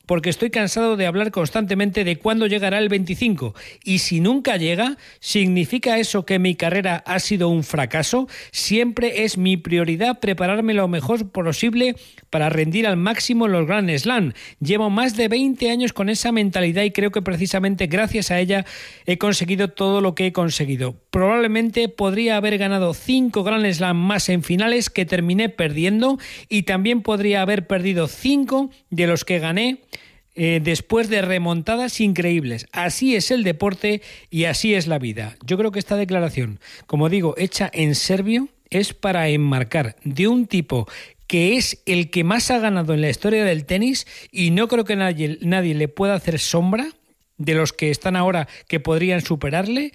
porque estoy cansado de hablar constantemente de cuándo llegará el 25. Y si nunca llega, ¿significa eso que mi carrera ha sido un fracaso? Siempre es mi prioridad prepararme lo mejor posible para rendir al máximo en los Grand Slam. Llevo más de 20 años con esa mentalidad y creo que precisamente gracias a ella he conseguido todo lo que he conseguido. Probablemente podría haber ganado 5 Grand Slam más en finales que terminé perdiendo, y también podría haber perdido 5 de los que gané después de remontadas increíbles. Así es el deporte y así es la vida. Yo creo que esta declaración, como digo, hecha en serbio, es para enmarcar de un tipo que es el que más ha ganado en la historia del tenis, y no creo que nadie le pueda hacer sombra de los que están ahora que podrían superarle,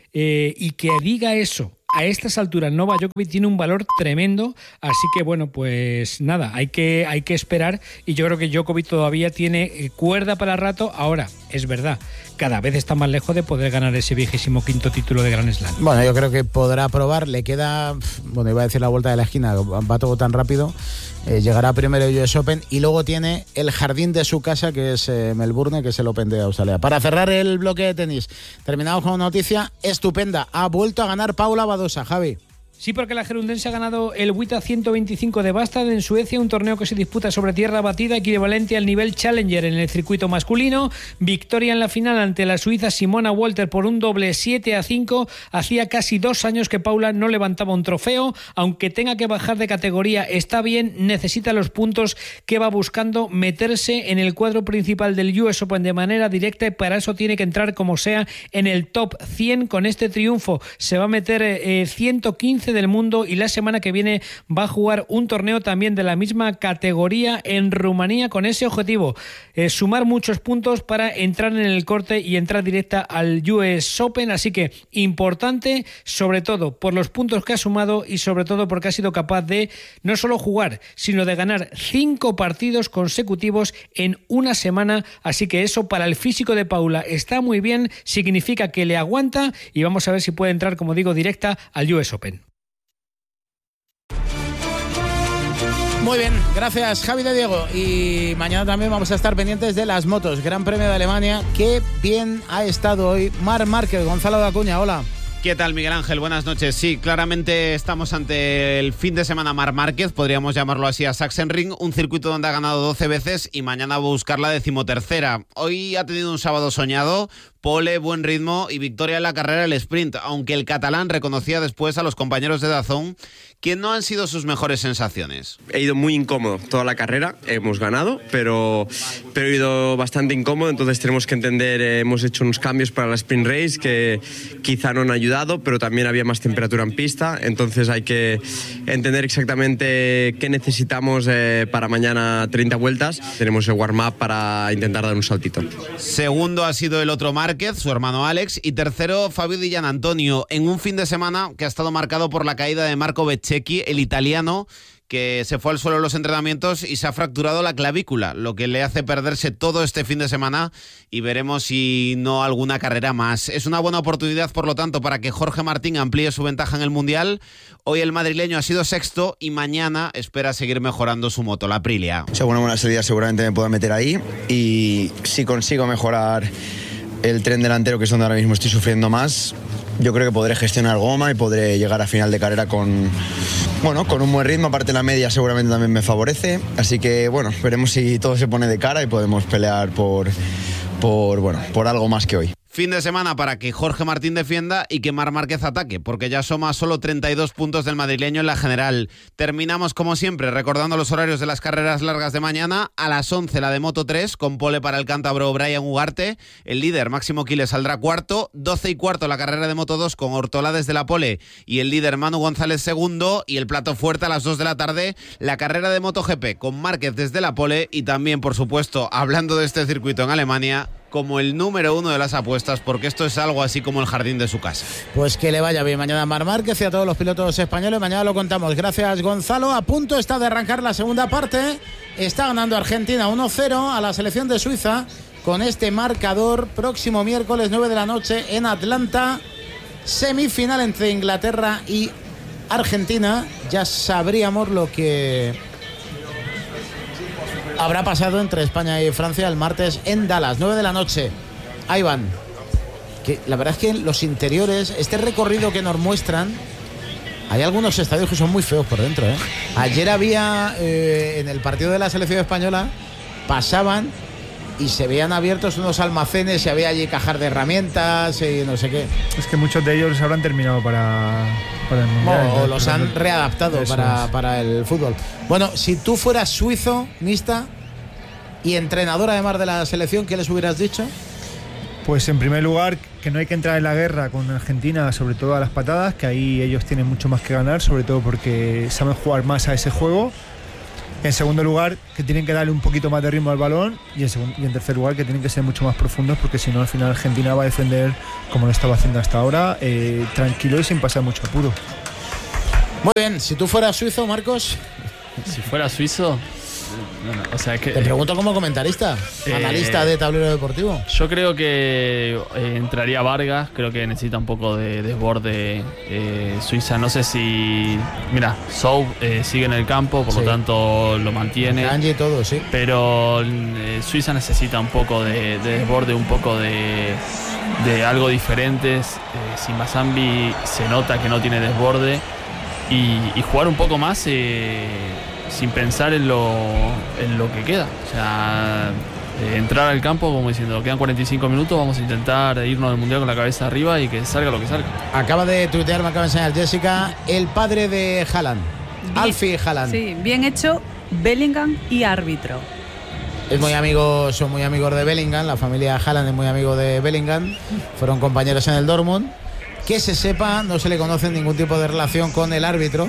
y que diga eso a estas alturas Novak Djokovic tiene un valor tremendo. Así que bueno, pues nada, hay que esperar, y yo creo que Djokovic todavía tiene cuerda para rato. Ahora, es verdad, cada vez está más lejos de poder ganar ese 25º título de Grand Slam. Bueno, yo creo que podrá probar, le queda, bueno, iba a decir la vuelta de la esquina, va todo tan rápido. Llegará primero el US Open y luego tiene el jardín de su casa, que es Melbourne, que es el Open de Australia. Para cerrar el bloque de tenis, terminamos con una noticia estupenda. Ha vuelto a ganar Paula Badosa, Javi. Sí, porque la gerundense ha ganado el WTA 125 de Bastad en Suecia, un torneo que se disputa sobre tierra batida equivalente al nivel Challenger en el circuito masculino. Victoria en la final ante la suiza Simona Walter por un doble 7-5. Hacía casi 2 años que Paula no levantaba un trofeo. Aunque tenga que bajar de categoría, está bien, necesita los puntos que va buscando, meterse en el cuadro principal del US Open de manera directa, y para eso tiene que entrar como sea en el top 100. Con este triunfo se va a meter 115 del mundo, y la semana que viene va a jugar un torneo también de la misma categoría en Rumanía, con ese objetivo, sumar muchos puntos para entrar en el corte y entrar directa al US Open. Así que importante, sobre todo por los puntos que ha sumado y sobre todo porque ha sido capaz de no solo jugar, sino de ganar 5 partidos consecutivos en una semana. Así que eso para el físico de Paula está muy bien, significa que le aguanta, y vamos a ver si puede entrar, como digo, directa al US Open. Muy bien, gracias Javi de Diego. Y mañana también vamos a estar pendientes de las motos. Gran Premio de Alemania. Qué bien ha estado hoy Marc Márquez. Gonzalo de Acuña, hola. ¿Qué tal, Miguel Ángel? Buenas noches. Sí, claramente estamos ante el fin de semana Marc Márquez, podríamos llamarlo así, a Sachsenring, un circuito donde ha ganado 12 veces y mañana va a buscar la 13ª. Hoy ha tenido un sábado soñado, pole, buen ritmo y victoria en la carrera del sprint, aunque el catalán reconocía después a los compañeros de DAZN que no han sido sus mejores sensaciones. He ido muy incómodo toda la carrera, hemos ganado, pero he ido bastante incómodo, entonces tenemos que entender, hemos hecho unos cambios para la sprint race que quizá no han ayudado, pero también había más temperatura en pista, entonces hay que entender exactamente qué necesitamos para mañana 30 vueltas. Tenemos el warm-up para intentar dar un saltito. Segundo ha sido el otro Márquez, su hermano Alex, y tercero Fabio Di Gianantonio, en un fin de semana que ha estado marcado por la caída de Marco Bezzecchi, el italiano, que se fue al suelo en los entrenamientos y se ha fracturado la clavícula, lo que le hace perderse todo este fin de semana, y veremos si no alguna carrera más. Es una buena oportunidad, por lo tanto, para que Jorge Martín amplíe su ventaja en el Mundial. Hoy el madrileño ha sido sexto y mañana espera seguir mejorando su moto, la Aprilia. O sea, una buena salida seguramente me pueda meter ahí, y si consigo mejorar el tren delantero, que es donde ahora mismo estoy sufriendo más, yo creo que podré gestionar goma y podré llegar a final de carrera con un buen ritmo. Aparte la media seguramente también me favorece, así que bueno, veremos si todo se pone de cara y podemos pelear por algo más que hoy. Fin de semana para que Jorge Martín defienda y que Marc Márquez ataque, porque ya suma solo 32 puntos del madrileño en la general. Terminamos, como siempre, recordando los horarios de las carreras largas de mañana. A las 11 la de Moto3, con pole para el cántabro Brian Ugarte. El líder, Máximo Quiles, saldrá cuarto. 12:15 la carrera de Moto2, con Ortolá desde la pole y el líder Manu González segundo. Y el plato fuerte a las 2 de la tarde, la carrera de MotoGP, con Márquez desde la pole. Y también, por supuesto, hablando de este circuito en Alemania, como el número 1 de las apuestas, porque esto es algo así como el jardín de su casa. Pues que le vaya bien mañana a Marc Márquez y a todos los pilotos españoles. Mañana lo contamos. Gracias, Gonzalo. A punto está de arrancar la segunda parte. Está ganando Argentina 1-0 a la selección de Suiza con este marcador. Próximo miércoles 9 de la noche en Atlanta, semifinal entre Inglaterra y Argentina. Ya sabríamos lo que habrá pasado entre España y Francia el martes en Dallas, 9 de la noche. Ahí van. Que la verdad es que los interiores, este recorrido que nos muestran, hay algunos estadios que son muy feos por dentro, ¿eh? Ayer había, en el partido de la selección española, pasaban y se veían abiertos unos almacenes y había allí cajas de herramientas y no sé qué. Es que muchos de ellos habrán terminado para el Mundial. O los han readaptado para el fútbol. Bueno, si tú fueras suizo, Nista, y entrenador además de la selección, ¿qué les hubieras dicho? Pues en primer lugar, que no hay que entrar en la guerra con Argentina, sobre todo a las patadas, que ahí ellos tienen mucho más que ganar, sobre todo porque saben jugar más a ese juego. En segundo lugar, que tienen que darle un poquito más de ritmo al balón. Y en tercer lugar, que tienen que ser mucho más profundos, porque si no, al final Argentina va a defender como lo estaba haciendo hasta ahora, tranquilo y sin pasar mucho apuro. Muy bien, si tú fueras suizo, Marcos. Si fuera suizo... o sea que, te pregunto como comentarista, analista de Tablero Deportivo. Yo creo que entraría Vargas, creo que necesita un poco de desborde Suiza. No sé si... Mira, Sou sigue en el campo, por lo tanto lo mantiene. Kanji y todo, sí. Pero Suiza necesita un poco de desborde, un poco de algo diferente. Sin Mazambi se nota que no tiene desborde. Y jugar un poco más... sin pensar en lo que queda. O sea, entrar al campo como diciendo, quedan 45 minutos, vamos a intentar irnos del Mundial con la cabeza arriba y que salga lo que salga. Acaba de tuitear, me acaba de enseñar Jessica, el padre de Haaland, Alfie Haaland. Sí, bien hecho, Bellingham y árbitro. Son muy amigos de Bellingham, la familia Haaland es muy amigo de Bellingham, fueron compañeros en el Dortmund. Que se sepa, no se le conoce ningún tipo de relación con el árbitro.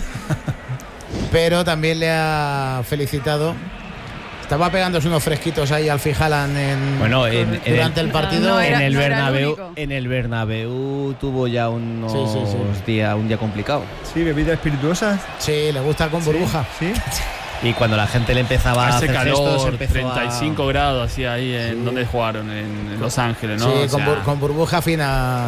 Pero también le ha felicitado. Estaba pegándose unos fresquitos ahí al Haaland durante el partido. En el Bernabéu tuvo ya un día complicado. Sí, bebida espirituosa. Sí, le gusta con burbuja. Sí. Y cuando la gente le empezaba a hacer calor, gestos, 35 grados así ahí en donde jugaron, en Los Ángeles, ¿no? Sí, con burbuja fina.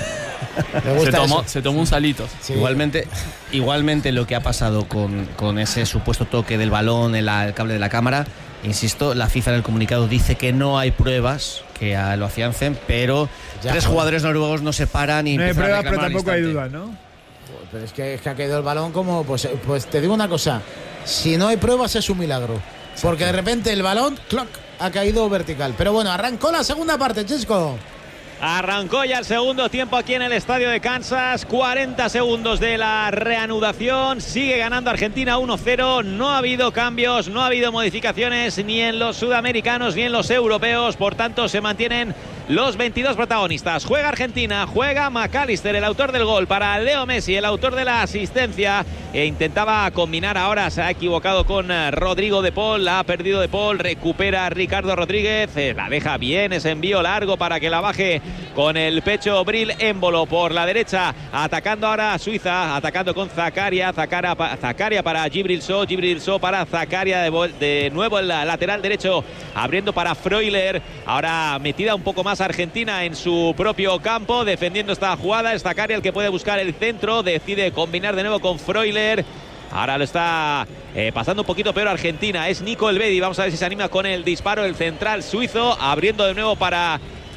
Se tomó un salito. Sí. Igualmente lo que ha pasado con ese supuesto toque del balón en el cable de la cámara, insisto, la FIFA en el comunicado dice que no hay pruebas que lo afiancen, pero tres jugadores noruegos no se paran y no hay pruebas, pero tampoco hay dudas, ¿no? Pero es que ha caído el balón como... Pues te digo una cosa, si no hay pruebas es un milagro, porque de repente el balón ha caído vertical. Pero bueno, arrancó la segunda parte, Chisco. Arrancó ya el segundo tiempo aquí en el estadio de Kansas. 40 segundos de la reanudación. Sigue ganando Argentina 1-0. No ha habido cambios, no ha habido modificaciones ni en los sudamericanos ni en los europeos. Por tanto, se mantienen los 22 protagonistas. Juega Argentina, juega McAllister, el autor del gol, para Leo Messi, el autor de la asistencia. Intentaba combinar ahora, se ha equivocado con Rodrigo de Paul, la ha perdido de Paul, recupera Ricardo Rodríguez, la deja bien, ese envío largo para que la baje con el pecho Bril Embolo por la derecha, atacando ahora a Suiza, atacando con Zakaria para Djibril So para Zakaria de nuevo el lateral derecho, abriendo para Freuler, ahora metida un poco más Argentina en su propio campo, defendiendo esta jugada, es Zakaria el que puede buscar el centro, decide combinar de nuevo con Freuler. Ahora lo está pasando un poquito peor Argentina, es Nico Elvedi, vamos a ver si se anima con el disparo, el central suizo, abriendo de nuevo para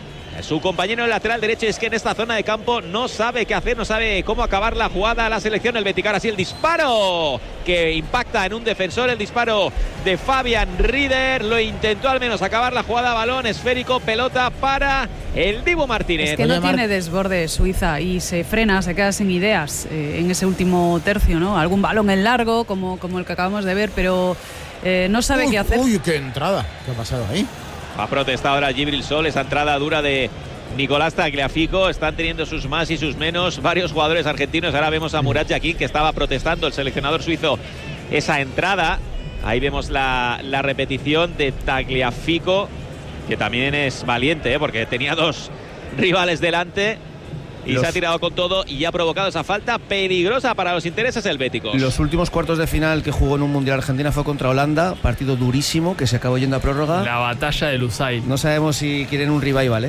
su compañero en el lateral derecho. Es que en esta zona de campo no sabe qué hacer, no sabe cómo acabar la jugada la selección helvética. Así el disparo que impacta en un defensor, el disparo de Fabian Rieder, lo intentó al menos acabar la jugada, balón esférico, pelota para el Dibu Martínez. Es que no tiene desborde Suiza y se frena, se queda sin ideas en ese último tercio, ¿no? Algún balón en largo como el que acabamos de ver, pero no sabe qué hacer. Uy, qué entrada, ¿qué ha pasado ahí? Ha protestado ahora Djibril Sol, esa entrada dura de Nicolás Tagliafico. Están teniendo sus más y sus menos varios jugadores argentinos. Ahora vemos a Murat Yakin, que estaba protestando, el seleccionador suizo, esa entrada. Ahí vemos la repetición de Tagliafico, que también es valiente, porque tenía dos rivales delante y se ha tirado con todo y ha provocado esa falta peligrosa para los intereses helvéticos. Los últimos cuartos de final que jugó en un Mundial Argentina fue contra Holanda, partido durísimo que se acabó yendo a prórroga. La batalla de Lusail. No sabemos si quieren un revival, En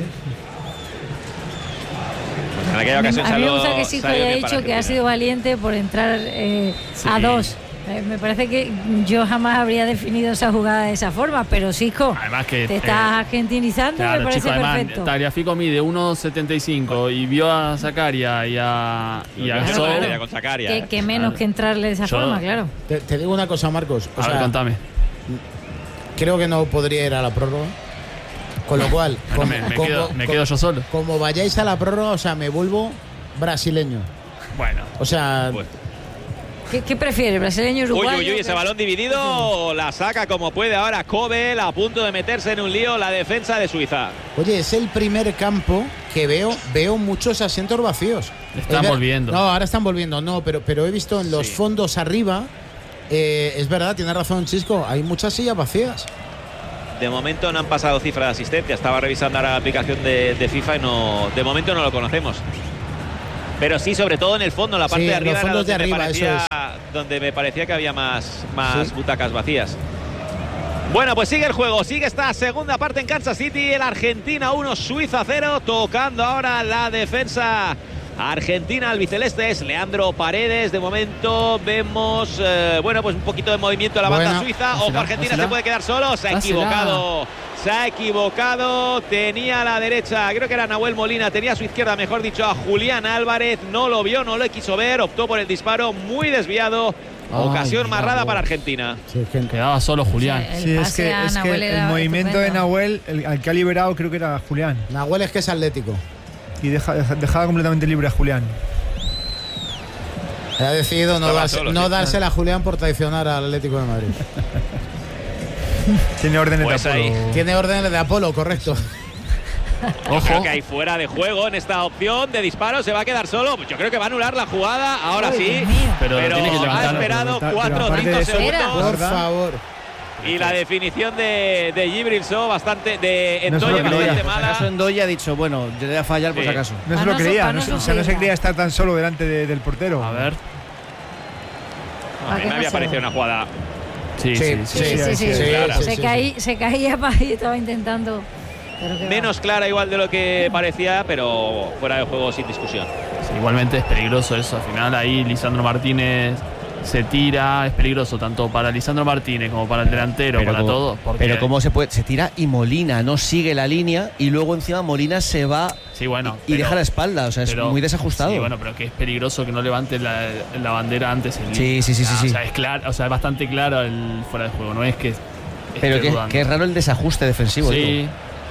aquella ocasión a mí me gusta que Sico haya dicho que ha sido valiente por entrar a dos Me parece que yo jamás habría definido esa jugada de esa forma, pero Sisco, además que te estás argentinizando, claro, me parece chico, además, perfecto. Tagliafico mide 1,75 y vio a Zakaria y a Gasol. Con Zakaria, que menos que entrarle de esa forma, claro. Te digo una cosa, Marcos. A ver, contame. Creo que no podría ir a la prórroga. Con lo cual, me quedo yo solo. Como vayáis a la prórroga, o sea, me vuelvo brasileño. Bueno. O sea... ¿Qué prefiere, brasileño, uruguayo? Uy, ese balón dividido la saca como puede ahora Kobel, a punto de meterse en un lío la defensa de Suiza. Oye, es el primer campo que veo muchos asientos vacíos. Están volviendo. No, ahora están volviendo, no, pero he visto en los fondos arriba, es verdad, tiene razón Chisco, hay muchas sillas vacías. De momento no han pasado cifra de asistencia, estaba revisando ahora la aplicación de FIFA y no, de momento no lo conocemos. Pero sí, sobre todo en el fondo, en la parte de arriba, los fondos de arriba, donde me parecía que había más butacas vacías. Bueno, pues sigue el juego, sigue esta segunda parte en Kansas City, el Argentina 1, Suiza 0, tocando ahora la defensa argentina. Albiceleste es Leandro Paredes. De momento vemos, pues un poquito de movimiento de la banda suiza. Ojo, Argentina se puede quedar solo, se ha equivocado, tenía a la derecha, creo que era Nahuel Molina, tenía a su izquierda, mejor dicho, a Julián Álvarez, no lo vio, no lo quiso ver, optó por el disparo muy desviado. Ocasión marrada para Argentina. Sí, quedaba solo Julián. Sí, es que el movimiento de Nahuel, al que ha liberado, creo que era Julián. Nahuel es que es atlético. Y dejaba completamente libre a Julián. Ha decidido no dársela a Julián por traicionar al Atlético de Madrid. Tiene órdenes pues de Apolo. Tiene órdenes de Apolo, correcto. Yo creo que hay fuera de juego en esta opción de disparo, se va a quedar solo. Yo creo que va a anular la jugada, ahora sí. Pero tiene que ha esperado 4 o 5 segundos. Por favor. Y la definición de Djibril Sow bastante de Endoya, bastante mala. Por si acaso Endoya ha dicho, bueno, yo le voy a fallar por si acaso. No se lo creía, no se creía estar tan solo delante del portero. A ver. A mí me había parecido una jugada. Sí. Se caía y estaba intentando. Menos clara igual de lo que parecía, pero fuera de juego sin discusión. Sí, igualmente es peligroso eso. Al final ahí Lisandro Martínez se tira, es peligroso tanto para Lisandro Martínez como para el delantero, para todo. Pero cómo se tira y Molina no sigue la línea y luego encima Molina se va y deja la espalda, o sea, es muy desajustado. Sí, bueno, pero que es peligroso que no levante la bandera antes. Sí. O sea, es claro, o sea, es bastante claro el fuera de juego, no es que. Pero que es raro el desajuste defensivo. Sí.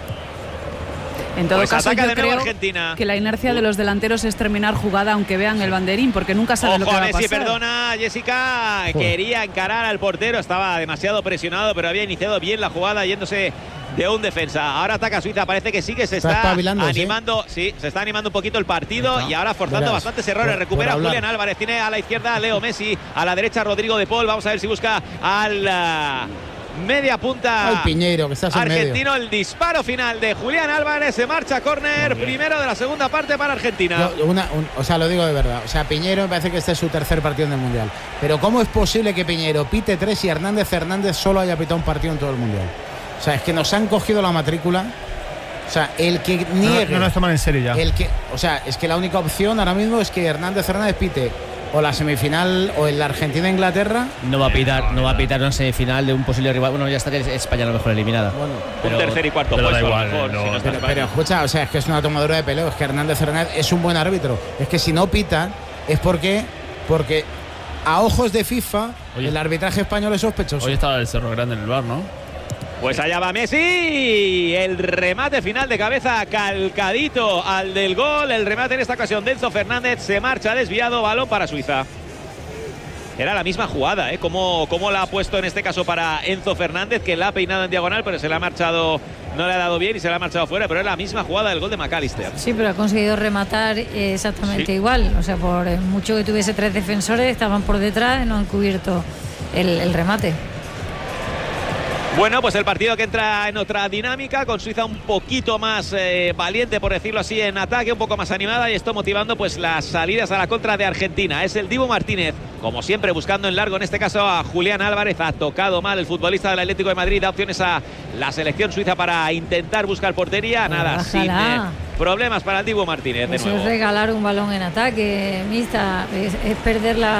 En todo pues caso, yo creo Argentina. Que la inercia de los delanteros es terminar jugada aunque vean el banderín, porque nunca sabe lo que va a pasar. Perdona, Jessica, quería encarar al portero, estaba demasiado presionado, pero había iniciado bien la jugada yéndose de un defensa. Ahora ataca Suiza, parece que sí que se está animando, se está animando un poquito el partido y ahora forzando bastantes errores. Recupera Julián Álvarez, tiene a la izquierda Leo Messi, a la derecha Rodrigo de Paul. Vamos a ver si busca al media punta Piñeiro, que está argentino. El disparo final de Julián Álvarez, se marcha córner, primero de la segunda parte para Argentina. O sea, lo digo de verdad. O sea, Piñeiro me parece que este es su tercer partido en el Mundial. Pero ¿cómo es posible que Piñeiro pite 3 y Hernández solo haya pitado un partido en todo el Mundial? O sea, es que nos han cogido la matrícula. O sea, el que niegue. No nos toman en serio ya. Es que la única opción ahora mismo es que Hernández pite o la semifinal o en la Argentina-Inglaterra. No va a pitar una semifinal de un posible rival. Bueno, ya estaría España a lo mejor eliminada. Bueno, un tercer y cuarto puesto, igual, pero escucha, o sea, es que es una tomadura de peleo. Es que Hernández es un buen árbitro. Es que si no pita es porque a ojos de FIFA el arbitraje español es sospechoso. Hoy estaba el Cerro Grande en el bar, ¿no? Pues allá va Messi, el remate final de cabeza calcadito al del gol, el remate en esta ocasión de Enzo Fernández, se marcha desviado, balón para Suiza. Era la misma jugada, como la ha puesto en este caso para Enzo Fernández, que la ha peinado en diagonal, pero se la ha marchado, no le ha dado bien y se la ha marchado fuera, pero es la misma jugada del gol de McAllister. Sí, pero ha conseguido rematar exactamente igual, o sea, por mucho que tuviese 3 defensores, estaban por detrás y no han cubierto el remate. Bueno, pues el partido que entra en otra dinámica, con Suiza un poquito más valiente, por decirlo así, en ataque, un poco más animada, y esto motivando pues las salidas a la contra de Argentina. Es el Dibu Martínez, como siempre, buscando en largo, en este caso a Julián Álvarez. Ha tocado mal el futbolista del Atlético de Madrid, da opciones a la selección suiza para intentar buscar portería. Nada, sin problemas para el Dibu Martínez. De Eso nuevo. es regalar un balón en ataque, Mista, es perder la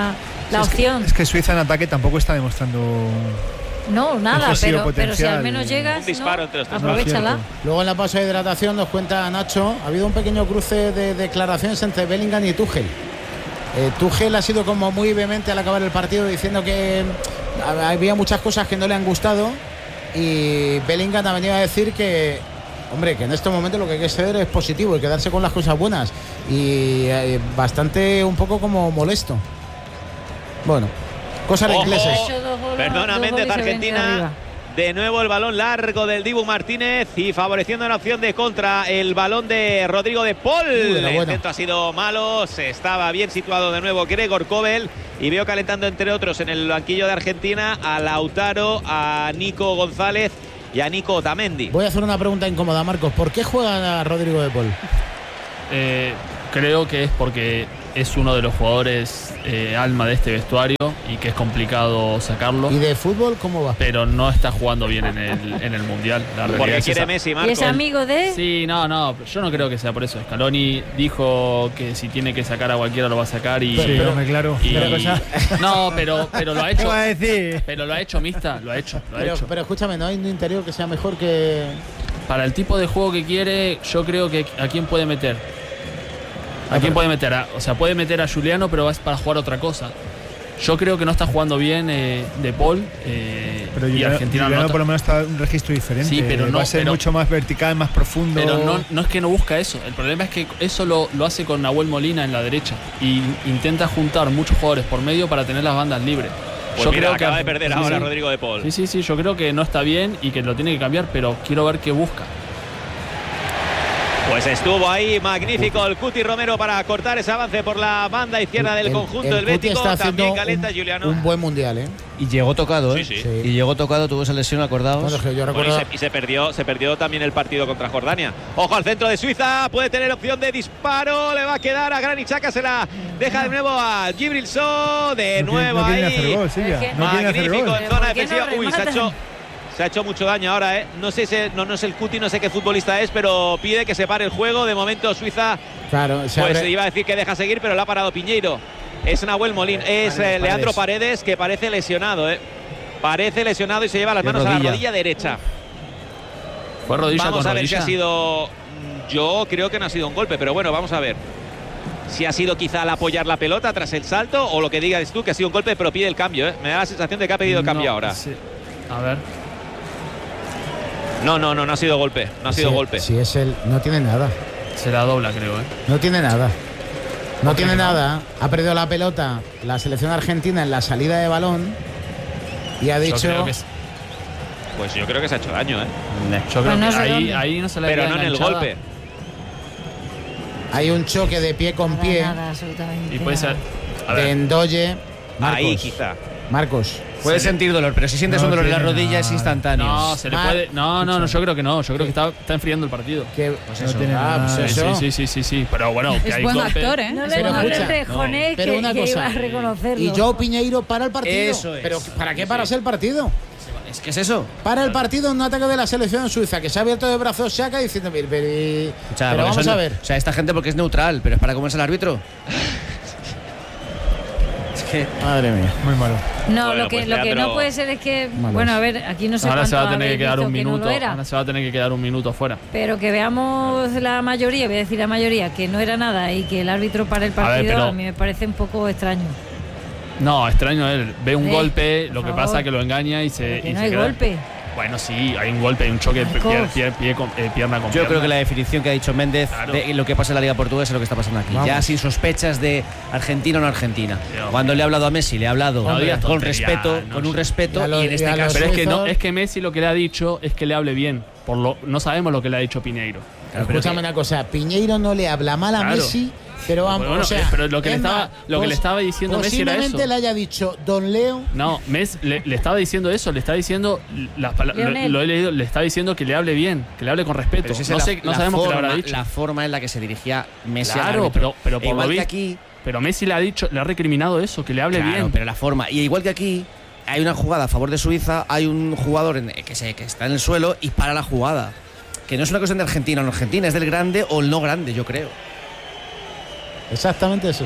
la opción. Es que Suiza en ataque tampoco está demostrando. No, nada, pero si al menos llegas, un disparo entre los tres. aprovechala. Luego en la pausa de hidratación nos cuenta Nacho, ha habido un pequeño cruce de declaraciones entre Bellingham y Tuchel. Tuchel ha sido como muy vehemente al acabar el partido diciendo que había muchas cosas que no le han gustado, y Bellingham ha venido a decir que, hombre, que en este momento lo que hay que ser es positivo y quedarse con las cosas buenas, y bastante un poco como molesto. Bueno, cosas de ingleses. Perdóname, desde Argentina. De nuevo el balón largo del Dibu Martínez y favoreciendo la opción de contra el balón de Rodrigo de Paul. El intento ha sido malo, se estaba bien situado de nuevo Gregor Kobel, y veo calentando entre otros en el banquillo de Argentina a Lautaro, a Nico González y a Nico Otamendi. Voy a hacer una pregunta incómoda, Marcos. ¿Por qué juega a Rodrigo de Paul? Creo que es porque es uno de los jugadores alma de este vestuario y que es complicado sacarlo. ¿Y de fútbol cómo va? Pero no está jugando bien en el Mundial. Porque quiere Messi, Marcos. ¿Y es amigo de...? Sí, no, yo no creo que sea por eso. Scaloni dijo que si tiene que sacar a cualquiera lo va a sacar y... Pero claro. No, pero lo ha hecho. ¿Qué va a decir? Pero lo ha hecho Mista, lo ha hecho. Pero escúchame, ¿no hay un interior que sea mejor que...? Para el tipo de juego que quiere, yo creo que ¿a quién puede meter? ¿A quién puede meter? O sea, puede meter a Juliano, pero es para jugar otra cosa. Yo creo que no está jugando bien De Paul. Pero y Argentina Juliano por lo menos está en un registro diferente. Sí, pero no, va a ser mucho más vertical, más profundo. Pero no es que no busca eso. El problema es que eso lo hace con Nahuel Molina en la derecha. Y intenta juntar muchos jugadores por medio para tener las bandas libres. Pues yo mira, creo acaba que de perder ahora Rodrigo de Paul. Sí, yo creo que no está bien y que lo tiene que cambiar, pero quiero ver qué busca. Pues estuvo ahí magnífico el Cuti Romero para cortar ese avance por la banda izquierda del conjunto helvético. También calienta Juliano. Un buen mundial, ¿eh? Y llegó tocado, ¿eh? Sí. Y llegó tocado, tuvo esa lesión, acordaos. Bueno, yo recuerdo... y se perdió también el partido contra Jordania. Ojo al centro de Suiza, puede tener opción de disparo, le va a quedar a Granit Xhaka, se la deja de nuevo a Djibril Sow, de nuevo ahí. Magnífico en zona defensiva. Uy, se ha hecho mucho daño ahora, ¿eh? No sé no es el Cuti, no sé qué futbolista es, pero pide que se pare el juego. De momento Suiza, claro, pues iba a decir que deja seguir, pero lo ha parado Piñeiro. Es Nahuel Molín, es Leandro Paredes, que parece lesionado, ¿eh? Parece lesionado y se lleva las manos a la rodilla derecha. ¿Fue rodilla vamos con a ver rodilla? si ha sido... Yo creo que no ha sido un golpe, pero bueno, vamos a ver. Si ha sido quizá al apoyar la pelota tras el salto, o lo que digas tú, que ha sido un golpe, pero pide el cambio, ¿eh? Me da la sensación de que ha pedido el cambio ahora. Sí. A ver. No ha sido golpe. No ha sido golpe. Si es él, no tiene nada. Se la dobla, creo, ¿eh? No tiene nada. No tiene nada. Ha perdido la pelota la selección argentina en la salida de balón y ha dicho... Pues yo creo que se ha hecho daño, ¿eh? Yo creo que ahí no se le ha pero no en el golpe. Hay un choque de pie con pie. Nada, absolutamente y puede ser... De Ndoye. Ahí quizá. Marcos. Puedes sentir dolor, pero si sientes un dolor en la rodilla es instantáneo. No, se le puede. No, yo creo que no. Yo creo que está enfriando el partido. Pues eso. Sí. Pero bueno, que es hay buen golpe. actor, ¿eh? No le rejoné pero una que cosa, iba a reconocerlo. Y Joao Piñeiro para el partido. Eso es. Pero ¿para qué paras el partido? Es que es eso. Para el partido en un ataque de la selección suiza que se ha abierto de brazos Xhaka diciendo pero vamos a ver. O sea, esta gente porque es neutral, pero es para comerse al árbitro. Madre mía, muy malo. No, Bueno, lo que pues no Leandro... puede ser es que, bueno, a ver, aquí no sé ahora cuánto se va a tener que habéis quedar visto un que no minuto. lo era. Ahora se va a tener que quedar un minuto fuera. Pero que veamos la mayoría, voy a decir la mayoría, que no era nada y que el árbitro para el partido a mí me parece un poco extraño. No, extraño él. Ve un golpe, lo que favor. pasa es que lo engaña y se. Que y no se hay queda. golpe. Bueno, sí, hay un golpe, hay un choque pierna con Yo pierna. creo que la definición que ha dicho Méndez de lo que pasa en la Liga Portuguesa es lo que está pasando aquí. Vamos. Ya sin sospechas de Argentina o no Argentina. Cuando le ha hablado a Messi, le ha hablado con respeto, con un respeto, y en este caso. Pero es que Messi lo que le ha dicho es que le hable bien. No sabemos lo que le ha dicho Piñeiro. Claro, escúchame una cosa, Piñeiro no le habla mal a Messi, pero vamos, bueno, o sea, pero lo que le estaba diciendo Messi era eso. Posiblemente le haya dicho Don Leo. No, Messi le estaba diciendo eso, le estaba diciendo lo he leído, le estaba diciendo que le hable bien, que le hable con respeto. No sabemos qué le habrá dicho. La forma en la que se dirigía Messi al claro, árbitro. pero por igual lo que visto, aquí, pero Messi le ha recriminado eso, que le hable bien. pero la forma. Y igual que aquí, hay una jugada a favor de Suiza, hay un jugador que está en el suelo y para la jugada. Que no es una cuestión de Argentina o no Argentina, es del grande o el no grande, yo creo. Exactamente es eso.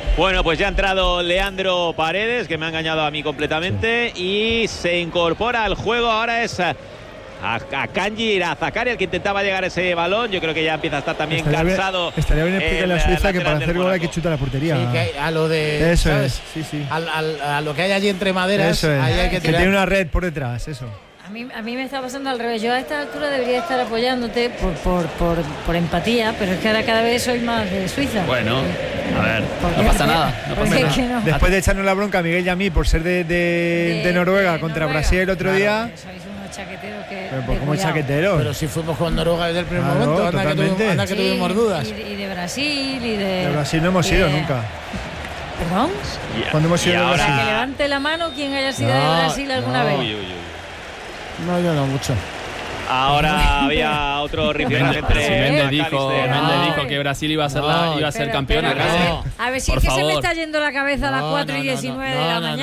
Bueno, pues ya ha entrado Leandro Paredes, que me ha engañado a mí completamente, y se incorpora al juego. Ahora es a Kanji Irazakari, el que intentaba llegar a ese balón. Yo creo que ya empieza a estar también cansado. Estaría bien explicarle a Suiza que para hacer gol hay que chutar a la portería. Sí, que a lo de. Eso ¿sabes? es, sí. A lo que hay allí entre maderas, Eso es. ahí hay que tirar. tiene una red por detrás, eso. A mí me está pasando al revés. Yo a esta altura debería estar apoyándote por empatía, pero es que ahora cada vez soy más de Suiza. Bueno, a ver, no pasa nada. No. Después de echarnos la bronca a Miguel y a mí por ser de Noruega contra Brasil el otro día. Sois unos chaqueteros que. Pero ¿cómo chaqueteros? Pero si fuimos con Noruega desde el primer momento, anda que tuvimos dudas. Y de Brasil y de. De Brasil no hemos ido nunca. ¿Perdón? ¿Cuándo hemos ido de Ahora Brasil? que levante la mano quien haya sido de Brasil alguna vez. No, yo no mucho. Ahora había otro rifirrafe entre Méndez dijo que Brasil iba a ser campeona. A ver si es que se me está yendo la cabeza a las 4:19 de la mañana.